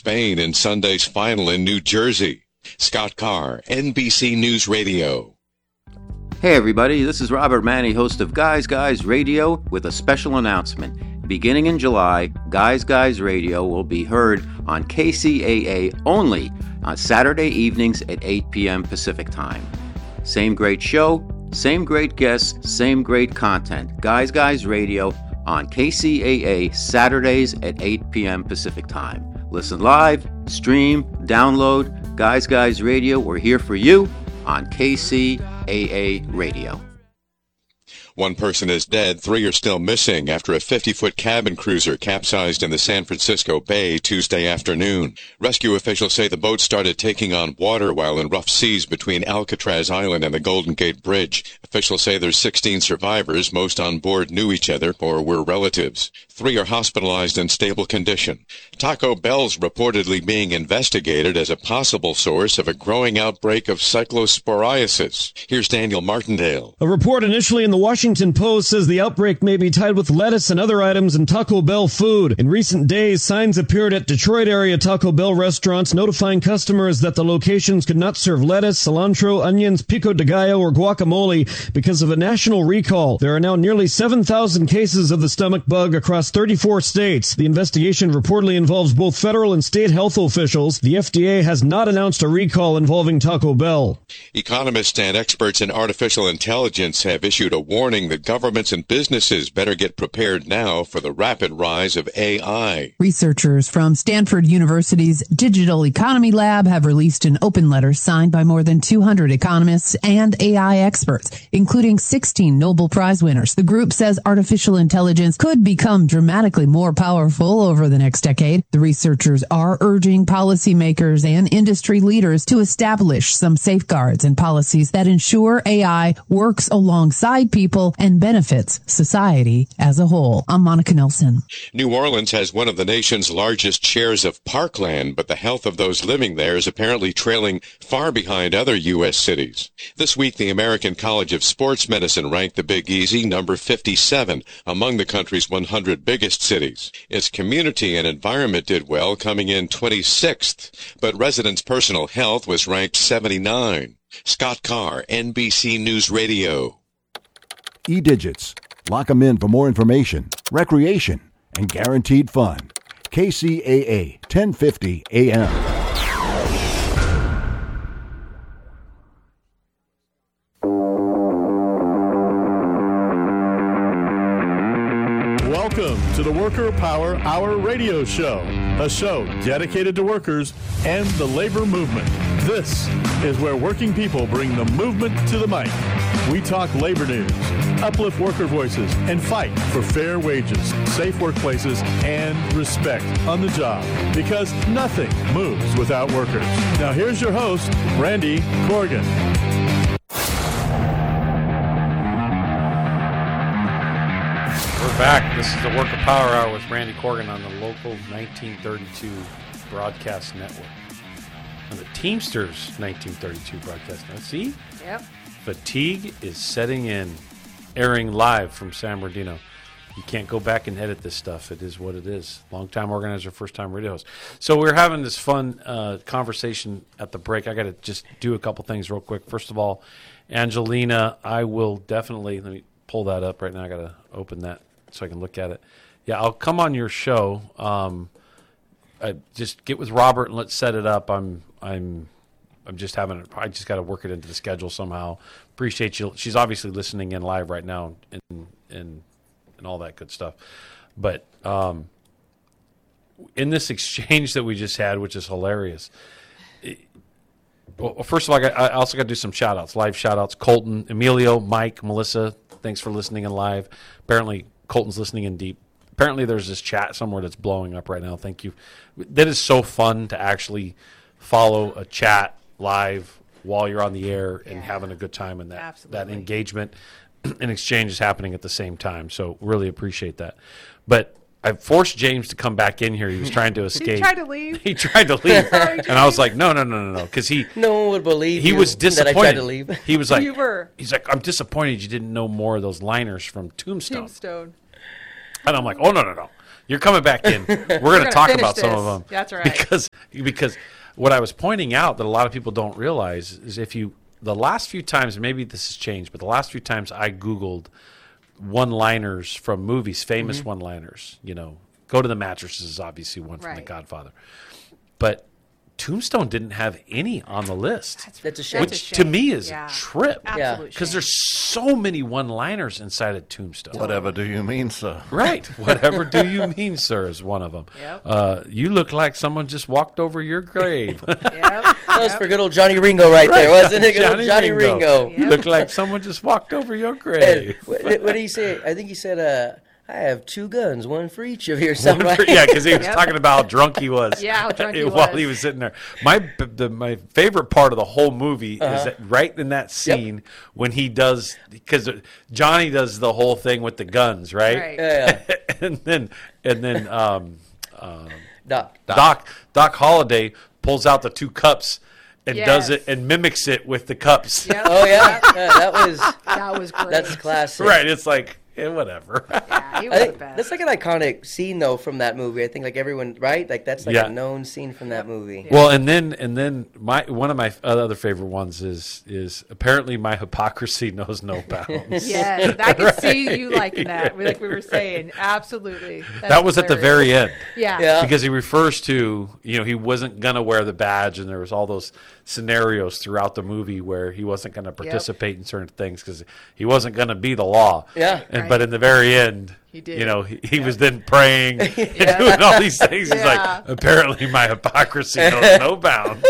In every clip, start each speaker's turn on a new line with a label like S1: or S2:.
S1: Spain in Sunday's final in New Jersey. Scott Carr, NBC News Radio.
S2: Hey everybody, this is Robert Manny, host of Guys Guys Radio, with a special announcement. Beginning in July, Guys Guys Radio will be heard on KCAA only on Saturday evenings at 8 p.m. Pacific Time. Same great show, same great guests, same great content. Guys Guys Radio on KCAA Saturdays at 8 p.m. Pacific Time. Listen live, stream, download. Guys Guys Radio, we're here for you on KCAA Radio.
S1: One person is dead, 3 are still missing after a 50-foot cabin cruiser capsized in the San Francisco Bay Tuesday afternoon. Rescue officials say the boat started taking on water while in rough seas between Alcatraz Island and the Golden Gate Bridge. Officials say there's 16 survivors. Most on board knew each other or were relatives. 3 are hospitalized in stable condition. Taco Bell's reportedly being investigated as a possible source of a growing outbreak of cyclosporiasis. Here's Daniel Martindale.
S3: A report initially in the Washington Post says the outbreak may be tied with lettuce and other items in Taco Bell food. In recent days, signs appeared at Detroit area Taco Bell restaurants notifying customers that the locations could not serve lettuce, cilantro, onions, pico de gallo, or guacamole because of a national recall. There are now nearly 7,000 cases of the stomach bug across 34 states. The investigation reportedly involves both federal and state health officials. The FDA has not announced a recall involving Taco Bell.
S1: Economists and experts in artificial intelligence have issued a warning that governments and businesses better get prepared now for the rapid rise of AI.
S4: Researchers from Stanford University's Digital Economy Lab have released an open letter signed by more than 200 economists and AI experts, including 16 Nobel Prize winners. The group says artificial intelligence could become dramatically more powerful over the next decade. The researchers are urging policymakers and industry leaders to establish some safeguards and policies that ensure AI works alongside people and benefits society as a whole. I'm Monica Nelson.
S1: New Orleans has one of the nation's largest shares of parkland, but the health of those living there is apparently trailing far behind other U.S. cities. This week, the American College of Sports Medicine ranked the Big Easy number 57 among the country's 100 biggest cities. Its community and environment did well, coming in 26th, but residents' personal health was ranked 79. Scott Carr, NBC News Radio.
S5: E-Digits. Lock them in for more information, recreation, and guaranteed fun. KCAA 1050 AM.
S6: Welcome to the Worker Power Hour radio show, a show dedicated to workers and the labor movement. This is where working people bring the movement to the mic. We talk labor news, uplift worker voices, and fight for fair wages, safe workplaces, and respect on the job, because nothing moves without workers. Now here's your host, Randy Corrigan.
S7: We're back. This is the Worker Power Hour with Randy Corrigan on the local 1932 broadcast network. On the Teamsters 1932 broadcast network. See?
S8: Yep.
S7: Fatigue is setting in. Airing live from San Bernardino. You can't go back and edit this stuff. It is what it is. Long-time organizer, first-time radio host. So we're having this fun conversation at the break. I got to just do a couple things real quick. First of all, Angelina, I will definitely, let me pull that up right now. I got to open that so I can look at it. Yeah, I'll come on your show. I just get with Robert and let's set it up. I'm just having. I just got to work it into the schedule somehow. Appreciate you. She's obviously listening in live right now, and all that good stuff. But in this exchange that we just had, which is hilarious. Well, first of all, I also got to do some shout-outs, live shout-outs. Colton, Emilio, Mike, Melissa, thanks for listening in live. Apparently, Colton's listening in deep. Apparently, there's this chat somewhere that's blowing up right now. Thank you. That is so fun to actually follow a chat live while you're on the air and having a good time, and that engagement and exchange is happening at the same time. So really appreciate that. But I forced James to come back in here. He was trying to escape.
S8: He tried to leave.
S7: He tried to leave.
S8: Sorry,
S7: and I was like, no, because
S9: no one would believe
S7: he was disappointed.
S9: That I tried to leave.
S7: He was like,
S8: You were.
S7: He's like, I'm disappointed you didn't know more of those liners from Tombstone.
S8: Tombstone.
S7: And I'm like, oh, no. You're coming back in. We're going to talk
S8: finish
S7: about some
S8: this.
S7: of them.
S8: That's right.
S7: Because what I was pointing out that a lot of people don't realize is the last few times, maybe this has changed, but the last few times I Googled one-liners from movies, famous one-liners, Go to the Mattresses is obviously one from The Godfather. But Tombstone didn't have any on the list.
S9: That's a shame.
S7: Which to me is a trip.
S8: Absolute
S7: Because
S8: shame.
S7: there's so many one-liners inside of Tombstone.
S10: Whatever do you mean, sir?
S7: Right. Whatever do you mean, sir, is one of them.
S8: Yep.
S7: You look like someone just walked over your grave.
S8: Yep.
S9: That was for good old Johnny Ringo right there, wasn't it? Good old Johnny Ringo.
S7: You look like someone just walked over your grave.
S9: What did he say? I think he said, I have 2 guns, one for each of you or something. Right?
S7: Yeah, because he was talking about how drunk he was.
S8: Yeah, how drunk he
S7: while
S8: was.
S7: he was sitting there. My favorite part of the whole movie is that right in that scene when he does, because Johnny does the whole thing with the guns, right?
S8: Right.
S9: Yeah.
S7: and then
S9: Doc.
S7: Doc Holliday pulls out the 2 cups and does
S8: Yes.
S7: it and mimics it with the cups.
S8: Yep.
S9: Oh, yeah. That
S8: was great.
S9: That's classic.
S7: Right. It's like, whatever.
S8: Yeah, he
S9: I
S8: was the
S9: think
S8: best.
S9: that's like an iconic scene though from that movie. I think like everyone, right? Like that's like a known scene from that movie.
S7: Well, and then one of my other favorite ones is apparently my hypocrisy knows no bounds.
S8: Yes, I can see you liking that. Like we were saying, absolutely.
S7: That was at the very end.
S8: Yeah.
S7: Because he refers to, he wasn't going to wear the badge, and there was all those scenarios throughout the movie where he wasn't going to participate in certain things because he wasn't going to be the law.
S9: Yeah.
S7: But in the very end,
S8: He did.
S7: he was then praying and doing all these things. He's like, apparently my hypocrisy knows no bounds.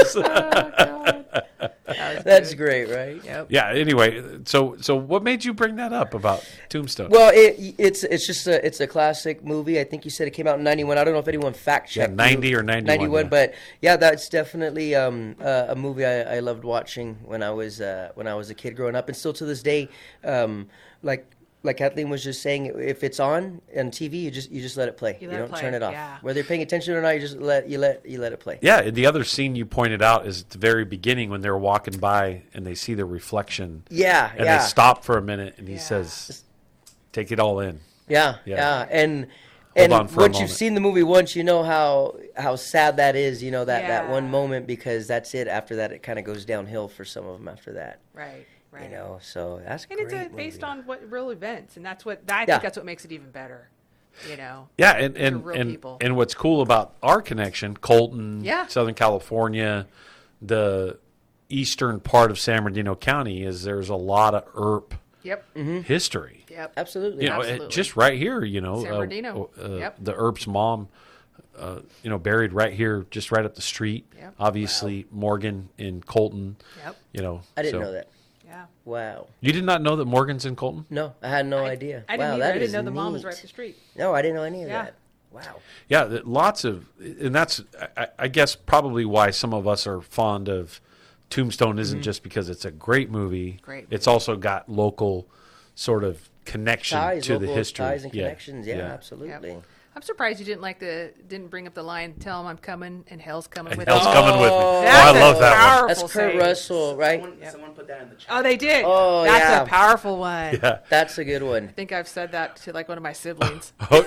S9: That's great, right?
S8: Yep.
S7: Yeah. Anyway, so what made you bring that up about Tombstone?
S9: Well, it's just it's a classic movie. I think you said it came out in 91. I don't know if anyone fact checked.
S7: 90 or 91.
S9: 91, but yeah, that's definitely a movie I loved watching when I was a kid growing up, and still to this day, like Kathleen was just saying, if it's on TV, you just let it play. You don't turn it off.
S8: Yeah.
S9: Whether you're paying attention or not, you just let it play.
S7: Yeah, and the other scene you pointed out is at the very beginning when they're walking by and they see the reflection.
S9: Yeah,
S7: and they stop for a minute, and he says, "Take it all in."
S9: Yeah. And
S7: on for a
S9: once you've
S7: moment.
S9: seen the movie once, you know how sad that is. That one moment, because that's it. After that, it kind of goes downhill for some of them after that.
S8: Right.
S9: So that's
S8: And
S9: great.
S8: it's based
S9: movie.
S8: on real events, and that's what I think that's what makes it even better.
S7: Yeah,
S8: They're real people.
S7: and what's cool about our connection, Colton,
S8: Yeah.
S7: Southern California, the eastern part of San Bernardino County, is there's a lot of ERP
S8: Yep.
S7: history.
S8: Yep.
S9: Absolutely.
S7: Just right here,
S8: San Bernardino. Yep.
S7: The ERP's mom, buried right here, just right up the street.
S8: Yep.
S7: Obviously, Morgan in Colton.
S8: Yep.
S9: I didn't know that.
S8: Yeah.
S9: Wow.
S7: You did not know that Morgan's in Colton?
S9: No, I had no idea.
S8: I didn't
S9: wow,
S8: either.
S9: that
S8: I didn't
S9: is
S8: know the mom was
S9: neat.
S8: right up the street.
S9: No, I didn't know any of
S8: Yeah.
S9: that. Wow.
S7: Yeah, lots of, and that's, I guess, probably why some of us are fond of Tombstone. Isn't just because it's a great movie. It's also got local sort of connection to the history.
S9: Ties and connections. Yeah, absolutely.
S8: Yep. I'm surprised you didn't bring up the line, "Tell him I'm coming and hell's coming
S7: And
S8: with
S7: hell's
S8: me."
S7: coming with me. Oh,
S8: That's
S7: I love
S8: a
S7: that one.
S8: powerful
S9: That's Kurt
S8: saying.
S9: Russell, right?
S11: Someone put that in the chat.
S8: Oh, they did.
S9: Oh,
S8: That's
S9: yeah.
S8: a powerful one.
S7: Yeah.
S9: That's a good one.
S8: I think I've said that to like one of my siblings.
S7: Oh,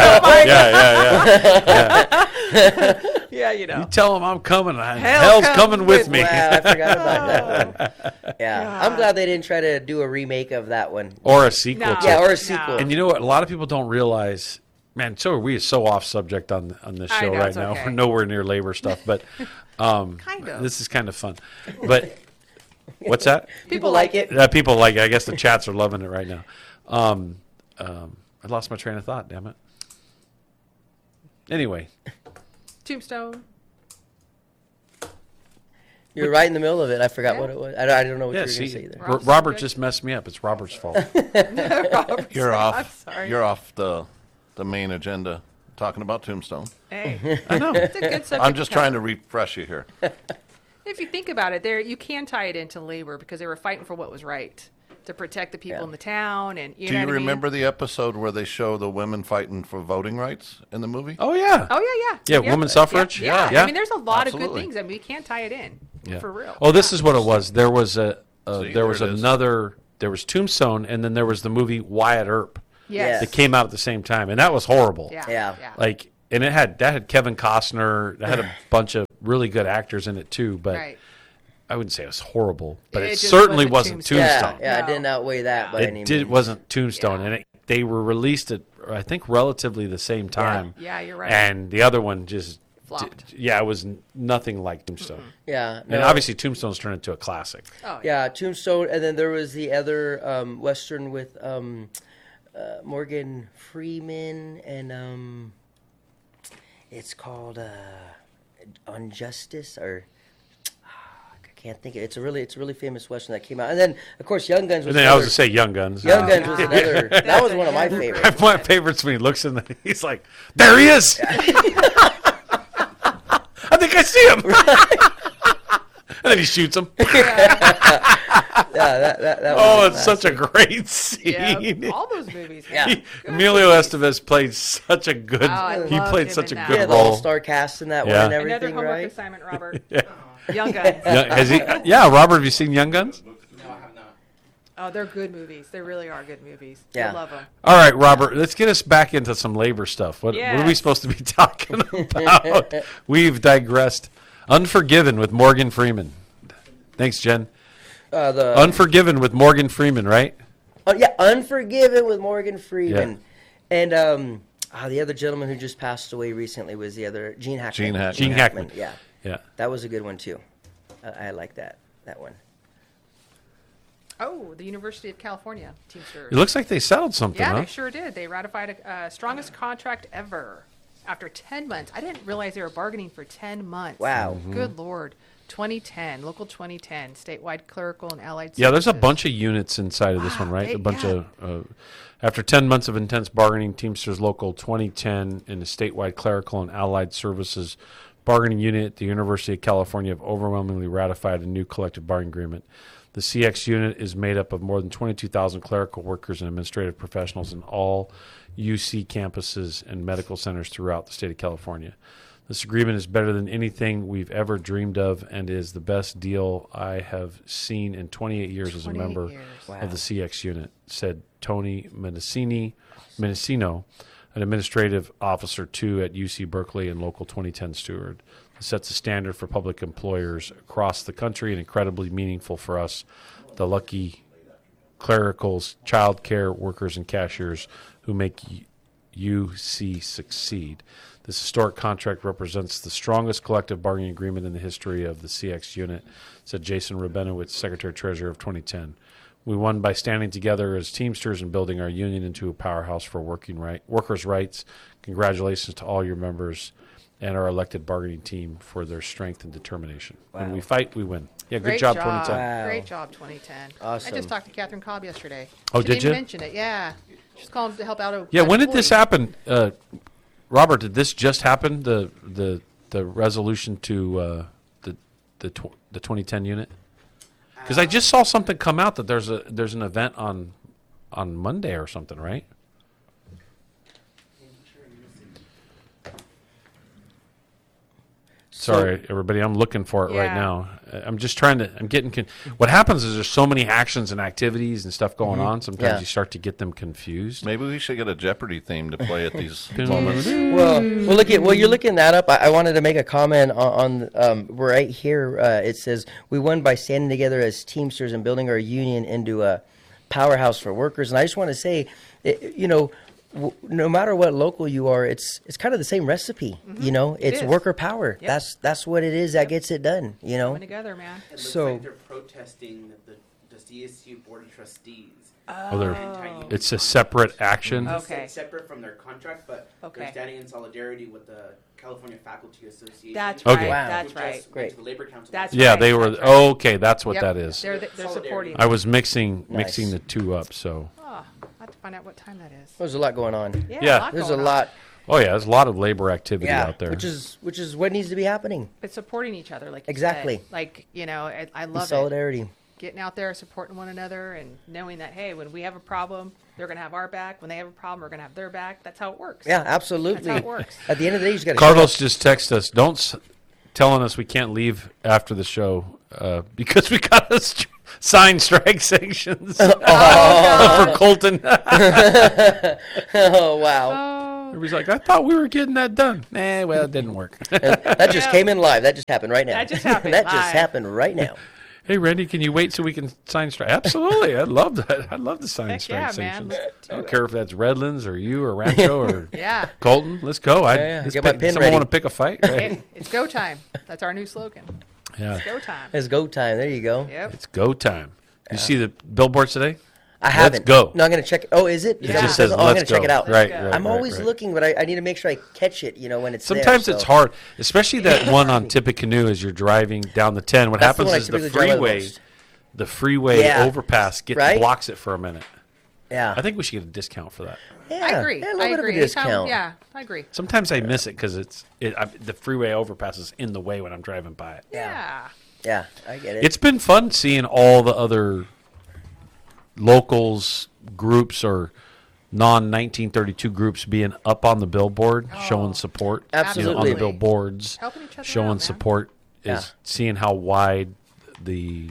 S7: yeah.
S8: Yeah,
S7: You tell him I'm coming. Hell's coming with me.
S9: Wow, I forgot about that one. Yeah, I'm glad they didn't try to do a remake of that one.
S7: Or a sequel
S8: No.
S7: to
S9: Yeah,
S7: it.
S9: or a sequel.
S7: And you know what? A lot of people don't realize, man, we are so off subject on this
S8: I
S7: show
S8: know,
S7: right
S8: it's
S7: now.
S8: okay.
S7: We're nowhere near labor stuff, but
S8: Kind of.
S7: this is kind of fun. But what's that?
S9: People like it.
S7: People like it. I guess the chats are loving it right now. I lost my train of thought, damn it. Anyway.
S8: Tombstone.
S9: You're right in the middle of it. I forgot what it was. I don't know what
S7: Yeah,
S9: you were going to
S7: see,
S9: say either.
S7: Robert just messed me up. It's Robert's fault.
S10: You're
S8: I'm
S10: off.
S8: sorry.
S10: You're off the main agenda talking about Tombstone.
S8: Hey,
S7: I know.
S8: it's a good subject.
S10: I'm just trying to
S8: cover.
S10: refresh you here.
S8: If you think about it, you can tie it into labor because they were fighting for what was right to protect the people in the town. And
S10: Do
S8: know
S10: you
S8: what I mean?
S10: remember the episode where they show the women fighting for voting rights in the movie?
S7: Oh, yeah.
S8: Oh yeah.
S7: Yeah, women's suffrage?
S8: Yeah.
S7: Yeah.
S8: I mean, there's a lot of
S10: Absolutely.
S8: good things. I mean, we can't tie it in for real.
S7: Oh, this is what it was. There was
S10: See,
S7: there was
S10: there it is.
S7: another. There was Tombstone, and then there was the movie Wyatt Earp.
S8: Yes.
S7: that came out at the same time, and that was horrible.
S9: Yeah.
S7: Like, and that had Kevin Costner. That had a bunch of really good actors in it too. But
S8: Right.
S7: I wouldn't say it was horrible, but it
S8: just
S7: certainly
S8: wasn't
S7: wasn't
S8: Tombstone.
S7: Tombstone.
S9: Yeah, it didn't outweigh that by any means.
S7: Wasn't Tombstone, and they were released at I think relatively the same time.
S8: Yeah, you're right.
S7: And the other one just
S8: Flopped.
S7: it was nothing like Tombstone.
S9: Yeah.
S7: And obviously Tombstone's turned into a classic.
S8: Oh,
S9: Yeah, Tombstone, and then there was the other Western with Morgan Freeman, and it's called Unjustice, or I can't think of it. It's a really famous Western that came out, and then of course Young Guns was.
S7: And then I was to say Young Guns.
S9: Young Guns was another. That was one of my favorites.
S7: My favorite's when he looks in he's like, there he is. I think I see him. And then he shoots him.
S9: That
S7: Oh,
S9: was
S7: it's such a great scene.
S8: Yeah, all those movies.
S9: Yeah.
S7: Emilio Estevez played such a good.
S8: I
S7: he
S8: loved
S7: played
S8: him
S7: such a
S8: in that.
S7: good
S9: Yeah, the
S7: role.
S9: all-star cast in that
S7: Yeah.
S9: one and
S8: Another
S9: everything,
S8: homework
S9: right?
S8: assignment, Robert. Young Guns.
S7: Yeah, Robert, have you seen Young Guns?
S8: Oh, they're good movies. They really are good movies.
S9: Yeah.
S8: I love them.
S7: All right, Robert, let's get us back into some labor stuff. What are we
S8: Yes.
S7: supposed to be talking about? We've digressed. Unforgiven with Morgan Freeman. Thanks, Jen. Unforgiven with Morgan Freeman, right?
S9: Yeah, Unforgiven with Morgan Freeman. Yeah. And the other gentleman who just passed away recently was the other, Gene Hackman.
S7: Gene Hackman.
S9: Yeah.
S7: Yeah.
S9: That was a good one, too. I like that one.
S8: Oh, the University of California Teamsters.
S7: It looks like they settled something,
S8: Yeah,
S7: huh?
S8: they sure did. They ratified a strongest contract ever after 10 months. I didn't realize they were bargaining for 10 months.
S9: Wow.
S8: Good Lord. 2010, local 2010, statewide clerical and allied services.
S7: Yeah, there's a bunch of units inside of this one, right? A bunch of after 10 months of intense bargaining, Teamsters Local 2010 and the statewide clerical and allied services bargaining unit at the University of California have overwhelmingly ratified a new collective bargaining agreement. The CX unit is made up of more than 22,000 clerical workers and administrative professionals in all UC campuses and medical centers throughout the state of California. This agreement is better than anything we've ever dreamed of and is the best deal I have seen in 28 years as a member of the CX unit, said Tony Mendocino, an administrative officer, too, at UC Berkeley and Local 2010 steward. It sets a standard for public employers across the country and incredibly meaningful for us, the lucky clericals, child care workers, and cashiers who make UC succeed. This historic contract represents the strongest collective bargaining agreement in the history of the CX unit, said Jason Rabinowitz, Secretary-Treasurer of 2010. We won by standing together as Teamsters and building our union into a powerhouse for workers' rights. Congratulations to all your members and our elected bargaining team for their strength and determination.
S9: Wow.
S7: When we fight, we win. Yeah,
S8: Great
S7: good job,
S8: job.
S7: 2010.
S9: Wow.
S8: Great job, 2010.
S9: Awesome.
S8: I just talked to Catherine Cobb yesterday.
S7: Oh,
S8: She
S7: did
S8: didn't
S7: you?
S8: mention it, yeah. She's calling to help out.
S7: Yeah, when did this happen? Robert, did this just happen, the resolution to the 2010 unit? Because I just saw something come out that there's an event on Monday or something, right? Sorry, everybody. I'm looking for it right
S8: Yeah.
S7: now. I'm just trying to. I'm getting. What happens is there's so many actions and activities and stuff going on. Sometimes
S9: Yeah.
S7: you start to get them confused.
S10: Maybe we should get a Jeopardy theme to play at these moments.
S9: Well, you're looking that up. I wanted to make a comment on right here. It says we won by standing together as Teamsters and building our union into a powerhouse for workers. And I just want to say, no matter what local you are, it's kind of the same recipe. It's
S8: is.
S9: worker power.
S8: Yep.
S9: That's what it is that gets it done.
S8: Coming together, man.
S11: It looks
S9: So-
S11: like they're protesting the CSU Board of Trustees.
S7: It's a separate action.
S8: Okay.
S11: It's separate from their contract, but
S8: Okay.
S11: they're standing in solidarity with the California Faculty Association.
S8: That's
S7: Okay.
S8: right.
S9: Wow.
S8: That's
S11: Who
S8: right.
S11: just went
S9: Great.
S11: to the Labor Council.
S8: That's
S7: Yeah,
S8: right.
S7: they were.
S8: That's right.
S7: Oh, okay, that's what
S8: Yep.
S7: that is.
S8: They're supporting.
S7: I was mixing
S9: Nice.
S7: the two up. So
S8: Oh, I have to find out what time that is.
S9: There's a lot going on.
S7: Yeah.
S9: There's a
S8: going on.
S9: lot.
S7: oh yeah, there's a lot of labor activity out there.
S9: which is what needs to be happening.
S8: It's supporting each other, like you
S9: Exactly.
S8: said. Like, I
S9: In
S8: love
S9: solidarity.
S8: it. Getting out there, supporting one another, and knowing that, hey, when we have a problem, they're going to have our back. When they have a problem, we're going to have their back. That's how it works.
S9: Yeah, absolutely.
S8: That's how it works.
S9: At the end of the day, you just got to.
S7: Carlos just texted us, telling us we can't leave after the show because we got Sign strike sanctions
S9: Oh,
S7: for Colton.
S9: Oh, wow.
S7: Everybody's like, I thought we were getting that done. Well, it didn't work.
S9: That just came in live. That just happened right now.
S8: That just happened
S9: That just
S8: live.
S9: happened right now.
S7: Hey, Randy, can you wait so we can sign strike? Absolutely. I'd love that. I'd love to sign
S8: Heck
S7: strike
S8: yeah,
S7: sanctions.
S8: man.
S7: I don't care if that's Redlands or you or Rancho or
S8: Yeah.
S7: Colton. Let's go.
S9: Yeah.
S7: Let's
S9: Get my pin
S7: someone
S9: ready.
S7: want to pick a fight? Right.
S8: Hey, it's go time. That's our new slogan.
S7: Yeah.
S8: It's go time.
S9: It's go time. There you go.
S8: Yep.
S7: It's go time. You see the billboards today?
S9: I haven't.
S7: Let's go.
S9: No, I'm going to check it. Oh, is it?
S7: It
S8: Yeah.
S7: just says,
S9: Oh, I'm going
S7: let's
S9: to check
S7: go.
S9: it out.
S7: Right,
S8: go.
S7: right,
S9: I'm
S7: right,
S9: always
S7: right.
S9: looking, but I need to make sure I catch it, when it's
S7: Sometimes
S9: there.
S7: it's
S9: so.
S7: hard, especially that one on Tippecanoe as you're driving down the 10. What
S9: That's the
S7: happens
S9: one I
S7: is the
S9: typically drive the
S7: freeway,
S9: most.
S7: the freeway
S9: Yeah.
S7: overpass
S9: Right?
S7: blocks it for a minute.
S9: Yeah.
S7: I think we should get a discount for that.
S9: Yeah.
S8: I agree.
S9: Yeah, a
S8: I
S9: little bit
S8: agree.
S9: of a discount.
S8: Yeah, I agree.
S7: Sometimes I miss it because the freeway overpass is in the way when I'm driving by it.
S8: Yeah.
S9: Yeah, I get it.
S7: It's been fun seeing all the other locals groups or non-1932 groups being up on the billboard showing support.
S9: Absolutely.
S7: on the billboards
S8: Helping each other
S7: showing
S8: out, man.
S7: support is
S9: Yeah.
S7: seeing how wide the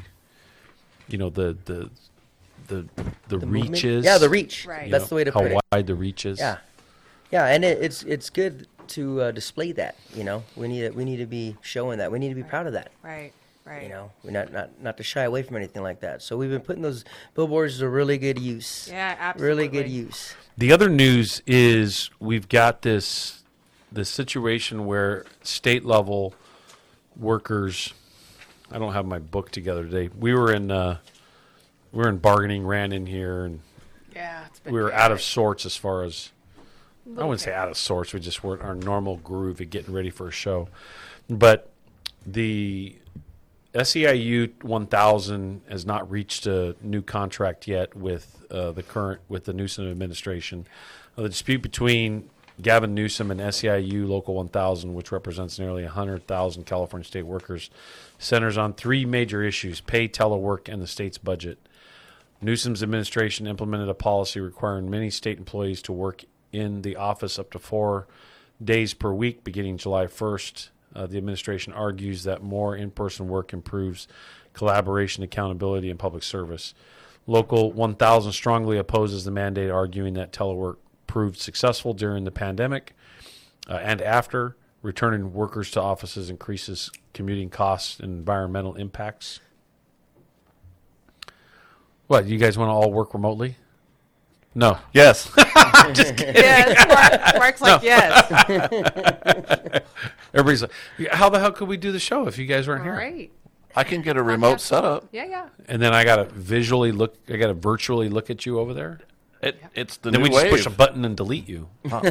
S7: the reach
S9: movement?
S7: is.
S9: Yeah, the reach.
S8: Right.
S9: That's the way to
S7: how
S9: put it.
S7: wide the reach is.
S9: Yeah, yeah, and it's good to display that. We need to be showing that. We need to be proud of that.
S8: Right. Right.
S9: We're not to shy away from anything like that. So we've been putting those billboards to really good use.
S8: Yeah, absolutely.
S9: Really good use.
S7: The other news is we've got this situation where state level workers. I don't have my book together today. We were in bargaining, ran in here, and
S8: Yeah, it's been
S7: we were
S8: chaotic.
S7: out of sorts as far as I wouldn't say out of sorts. We just weren't our normal groove of getting ready for a show. But the SEIU 1000 has not reached a new contract yet with the Newsom administration. The dispute between Gavin Newsom and SEIU Local 1000, which represents nearly 100,000 California state workers, centers on three major issues: pay, telework, and the state's budget. Newsom's administration implemented a policy requiring many state employees to work in the office up to 4 days per week beginning July 1st. The administration argues that more in-person work improves collaboration, accountability, and public service. Local 1000 strongly opposes the mandate, arguing that telework proved successful during the pandemic and after. Returning workers to offices increases commuting costs and environmental impacts. What, you guys want to all work remotely? No. Yes.
S8: Yes, Mark's like, yes.
S7: Everybody's like, how the hell could we do the show if you guys weren't
S8: All
S7: here?
S8: right.
S10: I can get a remote setup.
S8: Yeah.
S7: And then I got to virtually look at you over there.
S10: It's the
S7: Then
S10: new
S7: we just
S10: wave.
S7: push a button and delete you.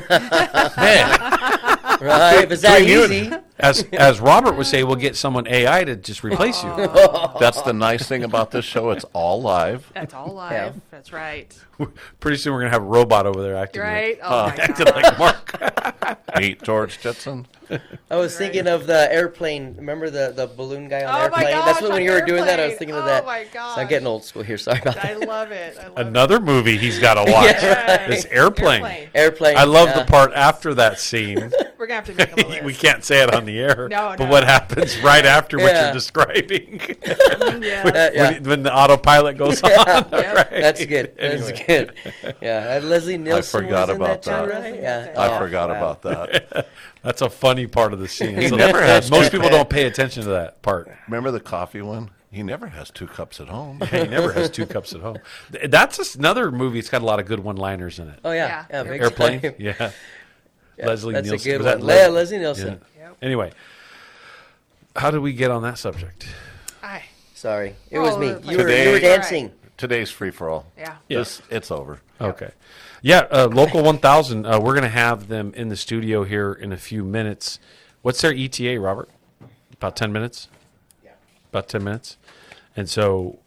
S9: Right? If it's that easy.
S7: As Robert would say, we'll get someone AI to just replace you.
S10: That's the nice thing about this show. It's all live.
S8: That's all live.
S9: Yeah.
S8: That's right.
S7: Pretty soon we're gonna have a robot over there acting
S8: Right? Oh, my
S7: acting
S8: God.
S7: like Mark.
S10: Meet George Jetson.
S9: I was thinking of the airplane. Remember the balloon guy on the
S8: Oh my
S9: airplane?
S8: gosh,
S9: That's when
S8: on
S9: you were doing that. I
S8: airplane.
S9: was thinking of
S8: Oh
S9: that.
S8: my
S9: So I'm
S8: gosh.
S9: getting old school here. Sorry about
S8: I
S9: that.
S8: love it.
S7: Another movie he's got to watch.
S8: Yes.
S7: This airplane.
S9: Airplane.
S7: I love
S9: yeah.
S7: the part after that scene.
S8: We're going to have to make him a list.
S7: We can't say it on the air.
S8: No,
S7: but
S8: no.
S7: what happens right after what
S9: Yeah.
S7: you're describing?
S8: Yeah.
S9: Yeah.
S7: when the autopilot goes on. Right.
S9: That's good. That's
S7: Anyway.
S9: good. Yeah, and Leslie Nielsen
S10: forgot
S9: was in
S10: about
S9: that too,
S10: that.
S9: right? Yeah.
S10: I
S9: Oh,
S10: forgot
S9: wow.
S10: about that.
S7: That's a funny part of the scene.
S10: He never has
S7: most
S10: two-
S7: people don't pay attention to that part.
S10: Remember the coffee one? He never has 2 cups at home.
S7: He never has 2 cups at home. That's just another movie. It's got a lot of good one-liners in it.
S9: Oh yeah.
S8: Yeah.
S9: Big
S7: Airplane,
S9: time.
S7: yeah.
S9: Yeah,
S7: Leslie
S9: that's
S7: Nielsen.
S9: a good
S7: Was that
S9: one. Yeah, Leslie Nielsen.
S7: Yeah. Anyway, how did we get on that subject?
S8: Aye.
S9: Sorry, it
S8: We're
S9: was
S8: all
S9: me.
S8: over the
S9: You
S10: place.
S9: were
S10: Today-
S9: dancing.
S10: Today's free for all.
S8: Yeah.
S10: It's over.
S7: Okay. Yeah, Local 1000, we're going to have them in the studio here in a few minutes. What's their ETA, Robert? About 10 minutes? Yeah. About 10 minutes. And so,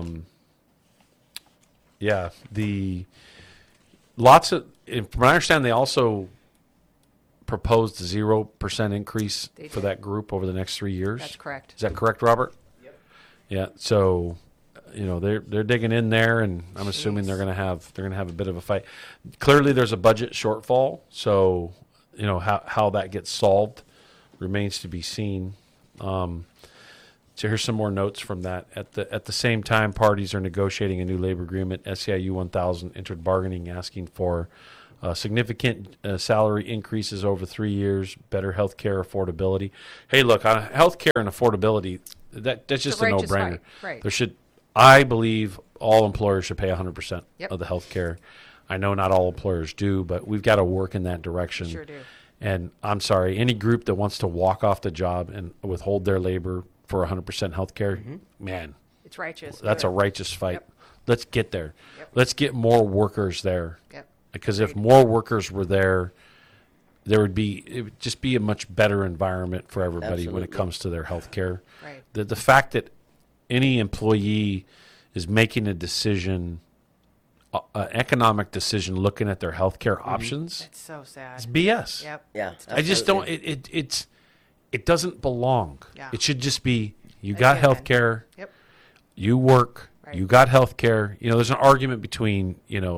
S7: from what I understand, they also proposed a 0% increase
S8: They
S7: for
S8: did.
S7: that group over the next 3 years.
S8: That's correct.
S7: Is that correct, Robert? Yep. Yeah. So, they're digging in there, and I'm assuming they're going to have a bit of a fight. Clearly, there's a budget shortfall, so how that gets solved remains to be seen. So here's some more notes from that. At the same time, parties are negotiating a new labor agreement. SEIU 1000 entered bargaining, asking for significant salary increases over 3 years, better health care affordability. Hey, look, on health care and affordability, that's just a no-brainer.
S8: Right.
S7: I believe all employers should pay 100%
S8: Yep.
S7: of the health care. I know not all employers do, but we've got to work in that direction.
S8: We sure do.
S7: And I'm sorry, any group that wants to walk off the job and withhold their labor for 100% health care, man,
S8: It's righteous.
S7: that's a righteous fight.
S8: Yep.
S7: Let's get there.
S8: Yep.
S7: Let's get more workers there.
S8: Yep.
S7: Because if more workers were there, it would just be a much better environment for everybody when it
S9: Absolutely.
S7: comes to their health care.
S8: Right.
S7: The fact that any employee is making a decision, an economic decision, looking at their health care options,
S8: It's so sad.
S7: it's BS.
S8: Yep.
S9: Yeah,
S7: I just don't. It doesn't belong.
S8: Yeah.
S7: It should just be you
S8: A
S7: got
S8: given.
S7: health care,
S8: Yep.
S7: you work,
S8: Right.
S7: you got health care. There's an argument between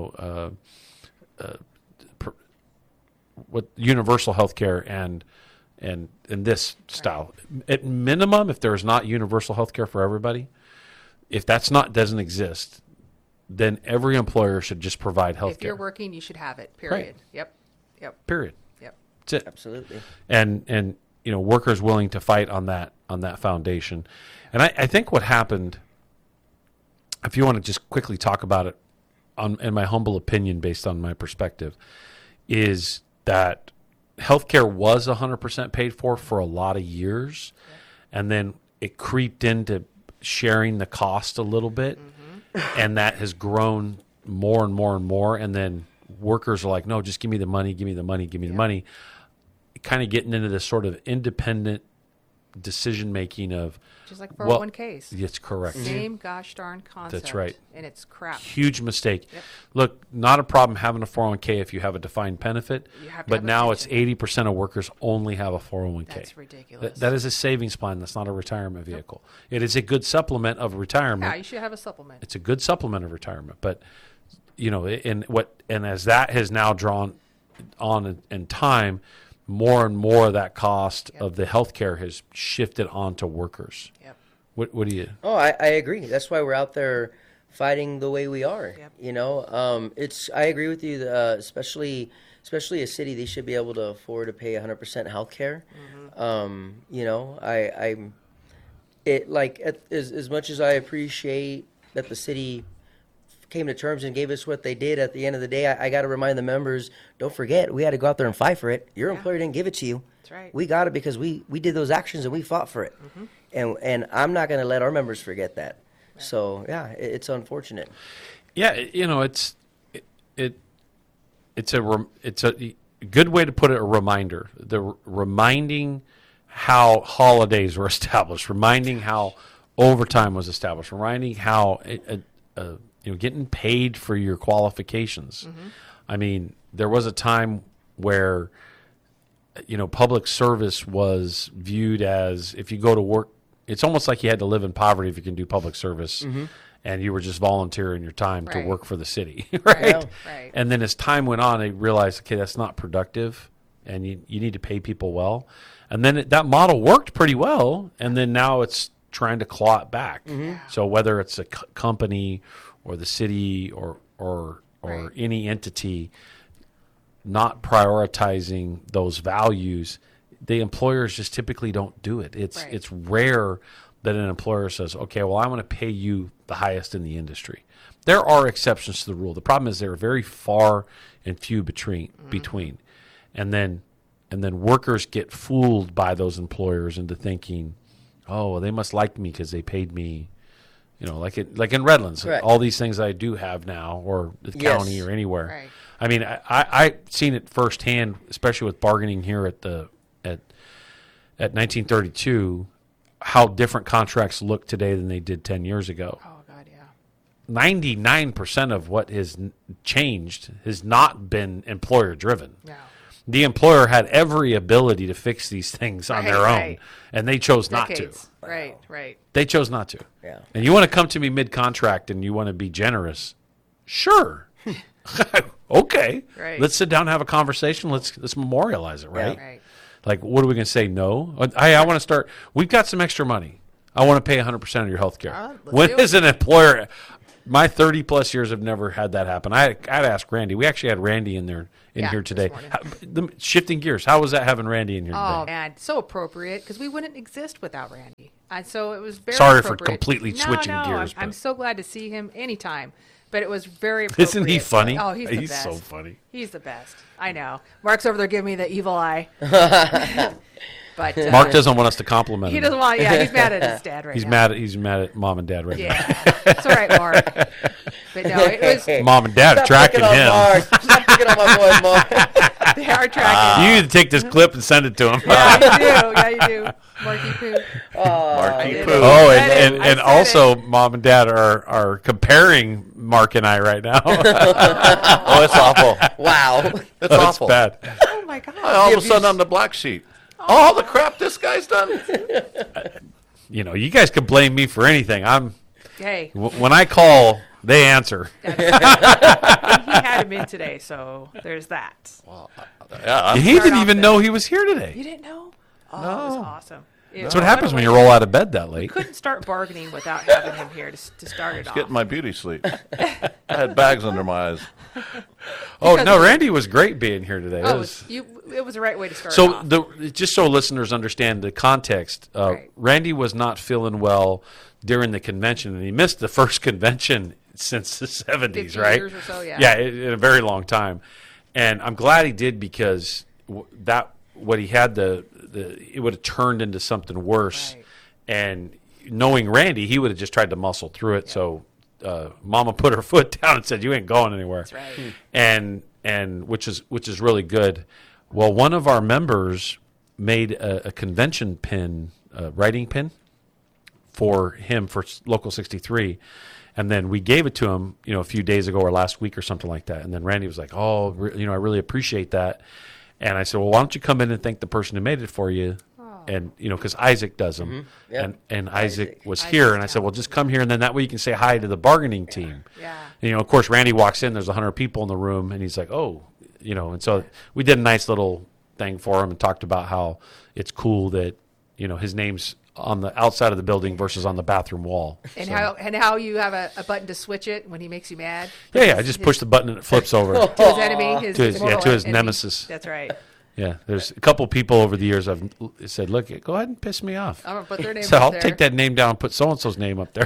S7: what universal health care and this style. At minimum, if there's not universal health care for everybody, if doesn't exist, then every employer should just provide health
S8: If you're
S7: care.
S8: working, you should have it. Period. Yep. Yep.
S7: Period.
S8: Yep.
S7: That's it.
S9: Absolutely.
S7: And workers willing to fight on that foundation. And I think what happened, if you want to just quickly talk about it, in my humble opinion, based on my perspective, is that healthcare was 100% paid for a lot of years, and then it creeped into sharing the cost a little bit, and that has grown more and more and more. And then workers are like, no, just give me the money, give me the money, give me the money. Kind of getting into this sort of independent decision making of
S8: Just like 401ks.
S7: It's correct.
S8: Same gosh darn concept.
S7: That's right.
S8: And it's crap.
S7: Huge mistake.
S8: Yep.
S7: Look, not a problem having a 401k if you have a defined benefit,
S8: You have to
S7: but
S8: have a
S7: now it's
S8: pension.
S7: 80% of workers only have a 401k.
S8: That's ridiculous.
S7: That is a savings plan. That's not a retirement vehicle. It is a good supplement of retirement.
S8: Yeah, you should have a supplement.
S7: It's a good supplement of retirement, but and as that has now drawn on in time, more and more of that cost of the healthcare has shifted onto workers.
S8: Yep.
S7: What do you?
S9: Oh, I agree. That's why we're out there fighting the way we are.
S8: Yep.
S9: I agree with you. Especially a city, they should be able to afford to pay 100% health care. As much as I appreciate that the city came to terms and gave us what they did, at the end of the day, I got to remind the members, don't forget, we had to go out there and fight for it. Your employer didn't give it to you.
S8: That's right.
S9: We got it because we did those actions and we fought for it. And I'm not going to let our members forget that. Right. So, yeah, it's unfortunate.
S7: Yeah, it's a good way to put it, a reminder. Reminding how holidays were established, reminding how overtime was established, reminding how getting paid for your qualifications. I mean, there was a time where public service was viewed as, if you go to work, it's almost like you had to live in poverty if you can do public service, and you were just volunteering your time to work for the city, right?
S8: Right.
S7: And then as time went on, they realized, okay, that's not productive, and you need to pay people well. And then that model worked pretty well, and then now it's trying to claw it back. So whether it's a company or the city or any entity not prioritizing those values, the employers just typically don't do it. It's rare that an employer says, okay, well, I'm going to pay you the highest in the industry. There are exceptions to the rule. The problem is they're very far and few between. And then workers get fooled by those employers into thinking, oh, well, they must like me because they paid me, like in Redlands,
S9: Correct.
S7: all these things I do have now, or the county or anywhere.
S8: Right.
S7: I mean, I've seen it firsthand, especially with bargaining here at 1932, how different contracts look today than they did 10 years ago.
S8: Oh, God, yeah.
S7: 99% of what has changed has not been employer driven.
S8: No.
S7: The employer had every ability to fix these things on their own, and they chose not to.
S8: Decades. Right.
S7: They chose not to.
S9: Yeah.
S7: And you want to come to me mid-contract and you want to be generous? Sure. Okay.
S8: Right.
S7: Let's sit down and have a conversation. Let's memorialize it, right?
S8: Right.
S7: Like, what are we going to say? No. I want to start. We've got some extra money. I want to pay 100% of your health care.
S8: let's
S7: When
S8: do it.
S7: is an employer? My 30-plus years have never had that happen. I'd ask Randy. We actually had Randy in here
S8: this
S7: today.
S8: morning.
S7: Shifting gears, how was that having Randy in here
S8: Oh,
S7: today?
S8: man, so appropriate because we wouldn't exist without Randy. And so it was very
S7: Sorry for
S8: appropriate.
S7: completely switching
S8: No,
S7: gears,
S8: I'm
S7: but-
S8: so glad to see him anytime. But it was very appropriate.
S7: Isn't he funny?
S8: Oh, he's the
S7: He's
S8: best.
S7: so funny.
S8: He's the best. I know. Mark's over there giving me the evil eye. But
S7: Mark doesn't want us to compliment
S8: He
S7: him.
S8: doesn't want. Yeah, he's mad at his dad right
S7: He's
S8: now.
S7: He's mad at mom and dad right
S8: Yeah, it's all right, Mark. But no, it was.
S7: now. Mom and dad are
S9: Stop
S7: tracking
S9: picking on
S7: him.
S9: Mark. Stop picking on my boy, Mark.
S8: They are tracking.
S7: You need to take this clip and send it to him.
S8: Yeah, you do. Yeah, you do. Marky Poo.
S10: Marky
S8: did
S10: Poo.
S8: it.
S7: Oh,
S8: I said
S7: and
S8: it. I said
S7: also, mom and dad are comparing Mark and I right now.
S10: Oh, it's awful.
S9: Wow.
S10: It's
S7: That's
S10: awful.
S7: bad.
S8: Oh my God.
S10: All of a sudden, I'm the black sheep. All the crap this guy's done.
S7: You know, you guys can blame me for anything.
S8: Hey,
S7: When I call, they answer.
S8: he had him in today, so there's that.
S10: Yeah,
S7: He didn't even know he was here
S8: You
S7: today.
S8: didn't know? Oh, it was awesome.
S7: That's what happens when you roll out of bed that late.
S8: Couldn't start bargaining without having him here to start it off.
S10: getting my beauty sleep. I had bags under my eyes.
S7: Oh
S8: Because
S7: no,
S8: of-
S7: Randy was great being here today.
S8: Oh, it was the right way to start.
S7: So
S8: it off.
S7: just so listeners understand the context,
S8: Right.
S7: Randy was not feeling well during the convention, and he missed the first convention since the 70s,
S8: 50
S7: right?
S8: years or so, yeah.
S7: Yeah, in a very long time. And I'm glad he did because what he had it would have turned into something worse.
S8: Right.
S7: And knowing Randy, he would have just tried to muscle through it. So Mama put her foot down and said, "You ain't going anywhere."
S8: That's right.
S7: And which is really good. Well, one of our members made a convention pin, writing pin, for him for Local 63, and then we gave it to him, a few days ago or last week or something like that. And then Randy was like, "Oh, I really appreciate that." And I said, "Well, why don't you come in and thank the person who made it for you?" And because Isaac does them,
S9: Yep.
S7: and Isaac was
S8: Isaac's
S7: here, and I said,
S8: talented.
S7: "Well, just come here, and then that way you can say hi to the bargaining team."
S8: Yeah.
S7: And, of course, Randy walks in. There's 100 people in the room, and he's like, "Oh," And so we did a nice little thing for him and talked about how it's cool that his name's on the outside of the building versus on the bathroom wall.
S8: And
S7: So-
S8: how you have a button to switch it when he makes you mad?
S7: yeah, I just push the button and it flips over.
S8: To his enemy,
S7: To his
S8: mortal enemy.
S7: nemesis.
S8: That's right.
S7: Yeah, there's a couple people over the years I've said, "Look, go ahead and piss me off."
S8: I'm gonna put their name
S7: So
S8: up
S7: I'll
S8: there.
S7: take that name down and put so and so's name up there.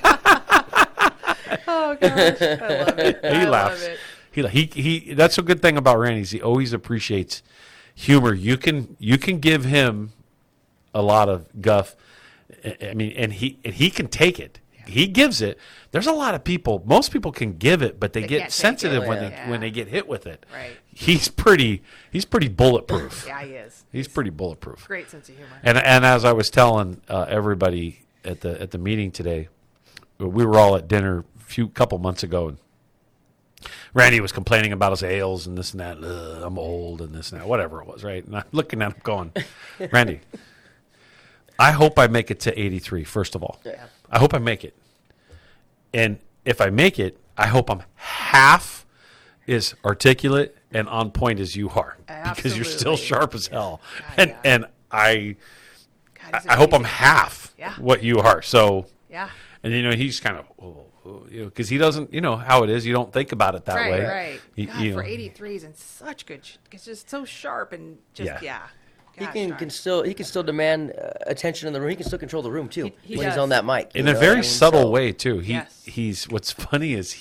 S8: Oh gosh, I love it.
S7: He
S8: I
S7: laughs.
S8: Love it.
S7: He that's a good thing about Randy. Is he always appreciates humor. You can give him a lot of guff. I mean, and he can take it. He gives it. There's a lot of people. Most people can give it, but they
S8: They
S7: get
S8: can't take
S7: sensitive
S8: it.
S7: when
S8: Yeah.
S7: when they get hit with it.
S8: Right.
S7: He's pretty bulletproof.
S8: Yeah, he is.
S7: He's pretty bulletproof.
S8: Great sense of humor.
S7: And as I was telling everybody at the meeting today, we were all at dinner a couple months ago, and Randy was complaining about his ails and this and that. I'm old and this and that, whatever it was, right? And I'm looking at him going, Randy, I hope I make it to 83, first of all.
S9: Yeah.
S7: I hope I make it. And if I make it, I hope I'm half as articulate and on point as you are. Because you're still
S8: Absolutely.
S7: sharp as hell.
S8: God,
S7: And I
S8: God, he's
S7: I hope I'm
S8: amazing.
S7: half
S8: Yeah.
S7: what you are. So,
S8: Yeah.
S7: and he's kind of, because he doesn't, how it is. You don't think about it that
S8: Right,
S7: way.
S8: right.
S7: You-
S8: God,
S7: you know.
S8: for 83s and such good, it's just so sharp and just
S7: Yeah.
S9: He
S8: Gosh
S9: can
S8: darn.
S9: still demand attention in the room. He can still control the room too
S8: He
S9: when
S8: does.
S9: he's on that mic.
S7: In
S9: you
S7: a
S9: know?
S7: very
S9: I mean,
S7: subtle
S9: so-
S7: way too.
S8: Yes.
S7: He's what's funny is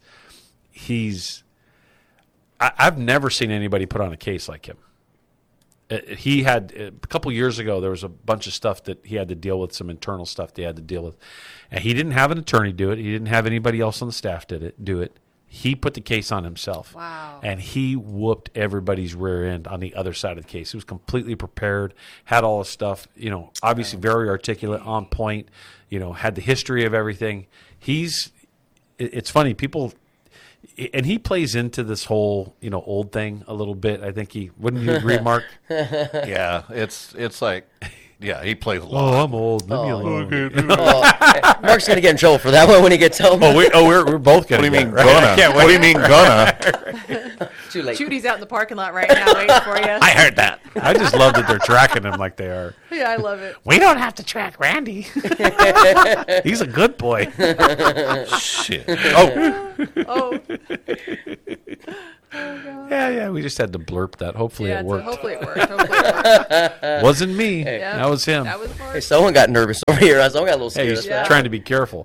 S7: I've never seen anybody put on a case like him. He had a couple years ago. There was a bunch of stuff that he had to deal with, some internal stuff they had to deal with, and he didn't have an attorney do it. He didn't have anybody else on the staff do it. He put the case on himself.
S8: Wow.
S7: And he whooped everybody's rear end on the other side of the case. He was completely prepared, had all his stuff, obviously very articulate, on point, had the history of everything. It's funny, people, and he plays into this whole, old thing a little bit. I think wouldn't you agree, Mark?
S10: Yeah, it's like, yeah, he plays a lot.
S7: I'm old. Leave me alone.
S9: Oh, Mark's gonna get in trouble for that one when he gets home.
S7: We're both
S10: What
S7: going
S10: do
S7: to
S10: you mean gonna? What do you mean gonna?
S9: too late.
S8: Judy's out in the parking lot right now waiting for you.
S7: I heard that. I just love that they're tracking him like they are.
S8: Yeah, I love it.
S7: We don't have to track Randy. He's a good boy. Shit. Oh. Yeah. We just had to blurp that. Hopefully it worked.
S8: Hopefully it worked.
S7: Wasn't me.
S8: Yeah.
S7: That was him.
S8: That was
S9: Hey, someone got nervous over here. Someone got a little scared.
S7: Hey, he's trying to be careful.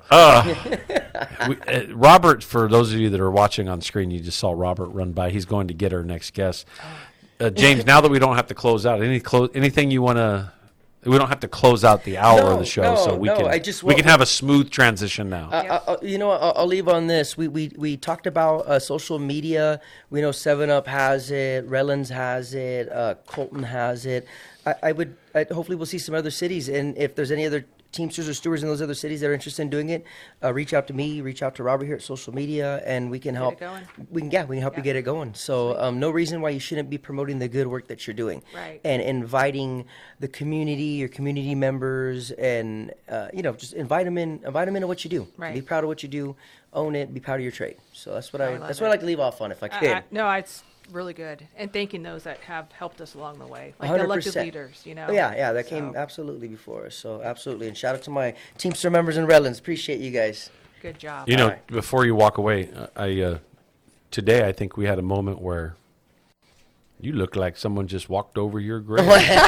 S7: Robert, for those of you that are watching on screen, you just saw Robert run by. He's going to get our next guest. James, now that we don't have to close out, anything you want to... We don't have to close out the hour of the show, so we can have a smooth transition now.
S9: I'll leave on this. We talked about social media. We know 7-Up has it, Redlands has it, Colton has it. Hopefully we'll see some other cities, and if there's any other Teamsters or stewards in those other cities that are interested in doing it, reach out to me, reach out to Robert here at social media, and we can help. We can help you get it going. So no reason why you shouldn't be promoting the good work that you're doing,
S8: right?
S9: And inviting the community, your community members, and just invite them into what you do.
S8: Right.
S9: Be proud of what you do, own it, be proud of your trade. So that's what I like to leave off on, if I could.
S8: No, it's really good, and thanking those that have helped us along the way, like the elected leaders.
S9: That came absolutely before us. So absolutely, and shout out to my Teamster members in Redlands. Appreciate you guys.
S8: Good job.
S7: Before you walk away, today I think we had a moment where you look like someone just walked over your grave.
S8: We did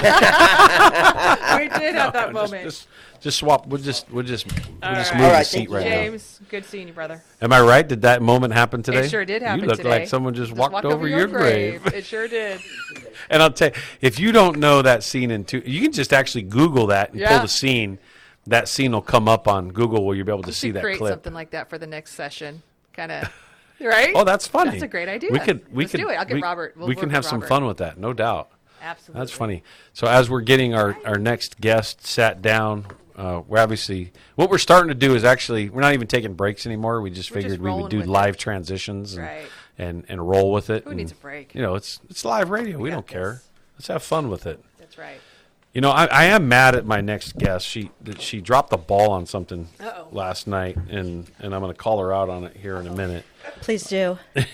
S8: have that moment.
S7: Just swap. We'll just move
S8: the
S7: seat right
S8: James, good seeing you, brother.
S7: Am I right? Did that moment happen today?
S8: It sure did happen
S7: today. You look like someone just walked over your grave.
S8: It sure did.
S7: And I'll tell you, if you don't know that scene you can just actually Google that and pull the scene. That scene will come up on Google where you'll be able to see that clip.
S8: Create something like that for the next session, kind of. Right?
S7: Oh, that's funny.
S8: That's a great idea.
S7: Let's
S8: do it. I'll get Robert.
S7: We can have some fun with that, no doubt.
S8: Absolutely.
S7: That's funny. So as we're getting our next guest sat down, we're obviously what we're starting to do is actually we're not even taking breaks anymore. We just figured we would do live transitions and roll with it.
S8: Who needs a break?
S7: It's live radio. We don't care. Let's have fun with it.
S8: That's right.
S7: I am mad at my next guest. She dropped the ball on something last night, and I'm going to call her out on it here in a minute.
S12: Please do.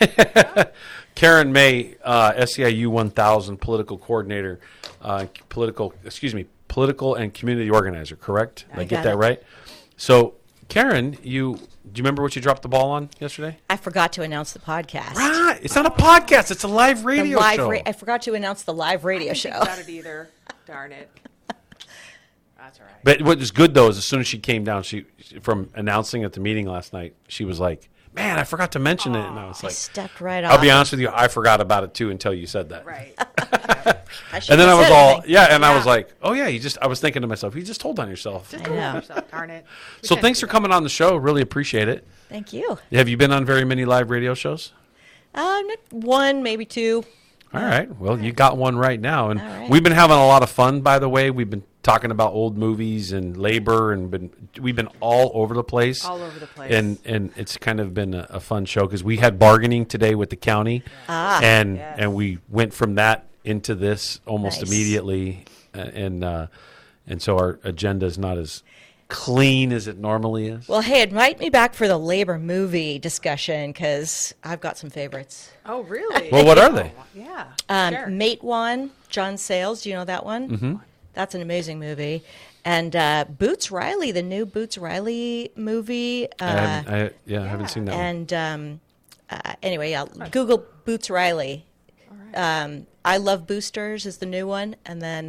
S7: Karen May, SEIU 1000 political coordinator, political and community organizer, correct? Did I get that right? So, Karen, do you remember what you dropped the ball on yesterday?
S12: I forgot to announce the podcast.
S7: Right. It's not a podcast. It's a live radio show.
S12: I forgot to announce the live radio show.
S8: I didn't think about it either. Darn it. That's all right.
S7: But what was good, though, is as soon as she came down, from announcing at the meeting last night, she was like, man, I forgot to mention it. And I was like,
S12: stepped right off.
S7: I'll be honest with you, I forgot about it, too, until you said that.
S8: Right.
S7: And then I was I was like, oh, yeah, I was thinking to myself, you just told on yourself.
S8: Just told on yourself, darn it.
S7: So thanks for coming on the show. Really appreciate it.
S12: Thank you.
S7: Have you been on very many live radio shows?
S12: One, maybe two.
S7: All right. Well, you got one right now. And we've been having a lot of fun, by the way. We've been talking about old movies and labor, and we've been all over the place.
S8: All over the place.
S7: And it's kind of been a fun show because we had bargaining today with the county. And we went from that into this almost immediately. And so our agenda is not as clean as it normally is.
S12: Well, hey, invite me back for the labor movie discussion because I've got some favorites.
S8: Oh, really?
S7: Well, what are they?
S8: Yeah.
S12: Mate One, John Sayles. Do you know that one?
S7: Mm-hmm.
S12: That's an amazing movie. And Boots Riley, the new Boots Riley movie.
S7: I haven't seen that
S12: one. And anyway, Google Boots Riley.
S8: All right.
S12: I Love Boosters is the new one. And then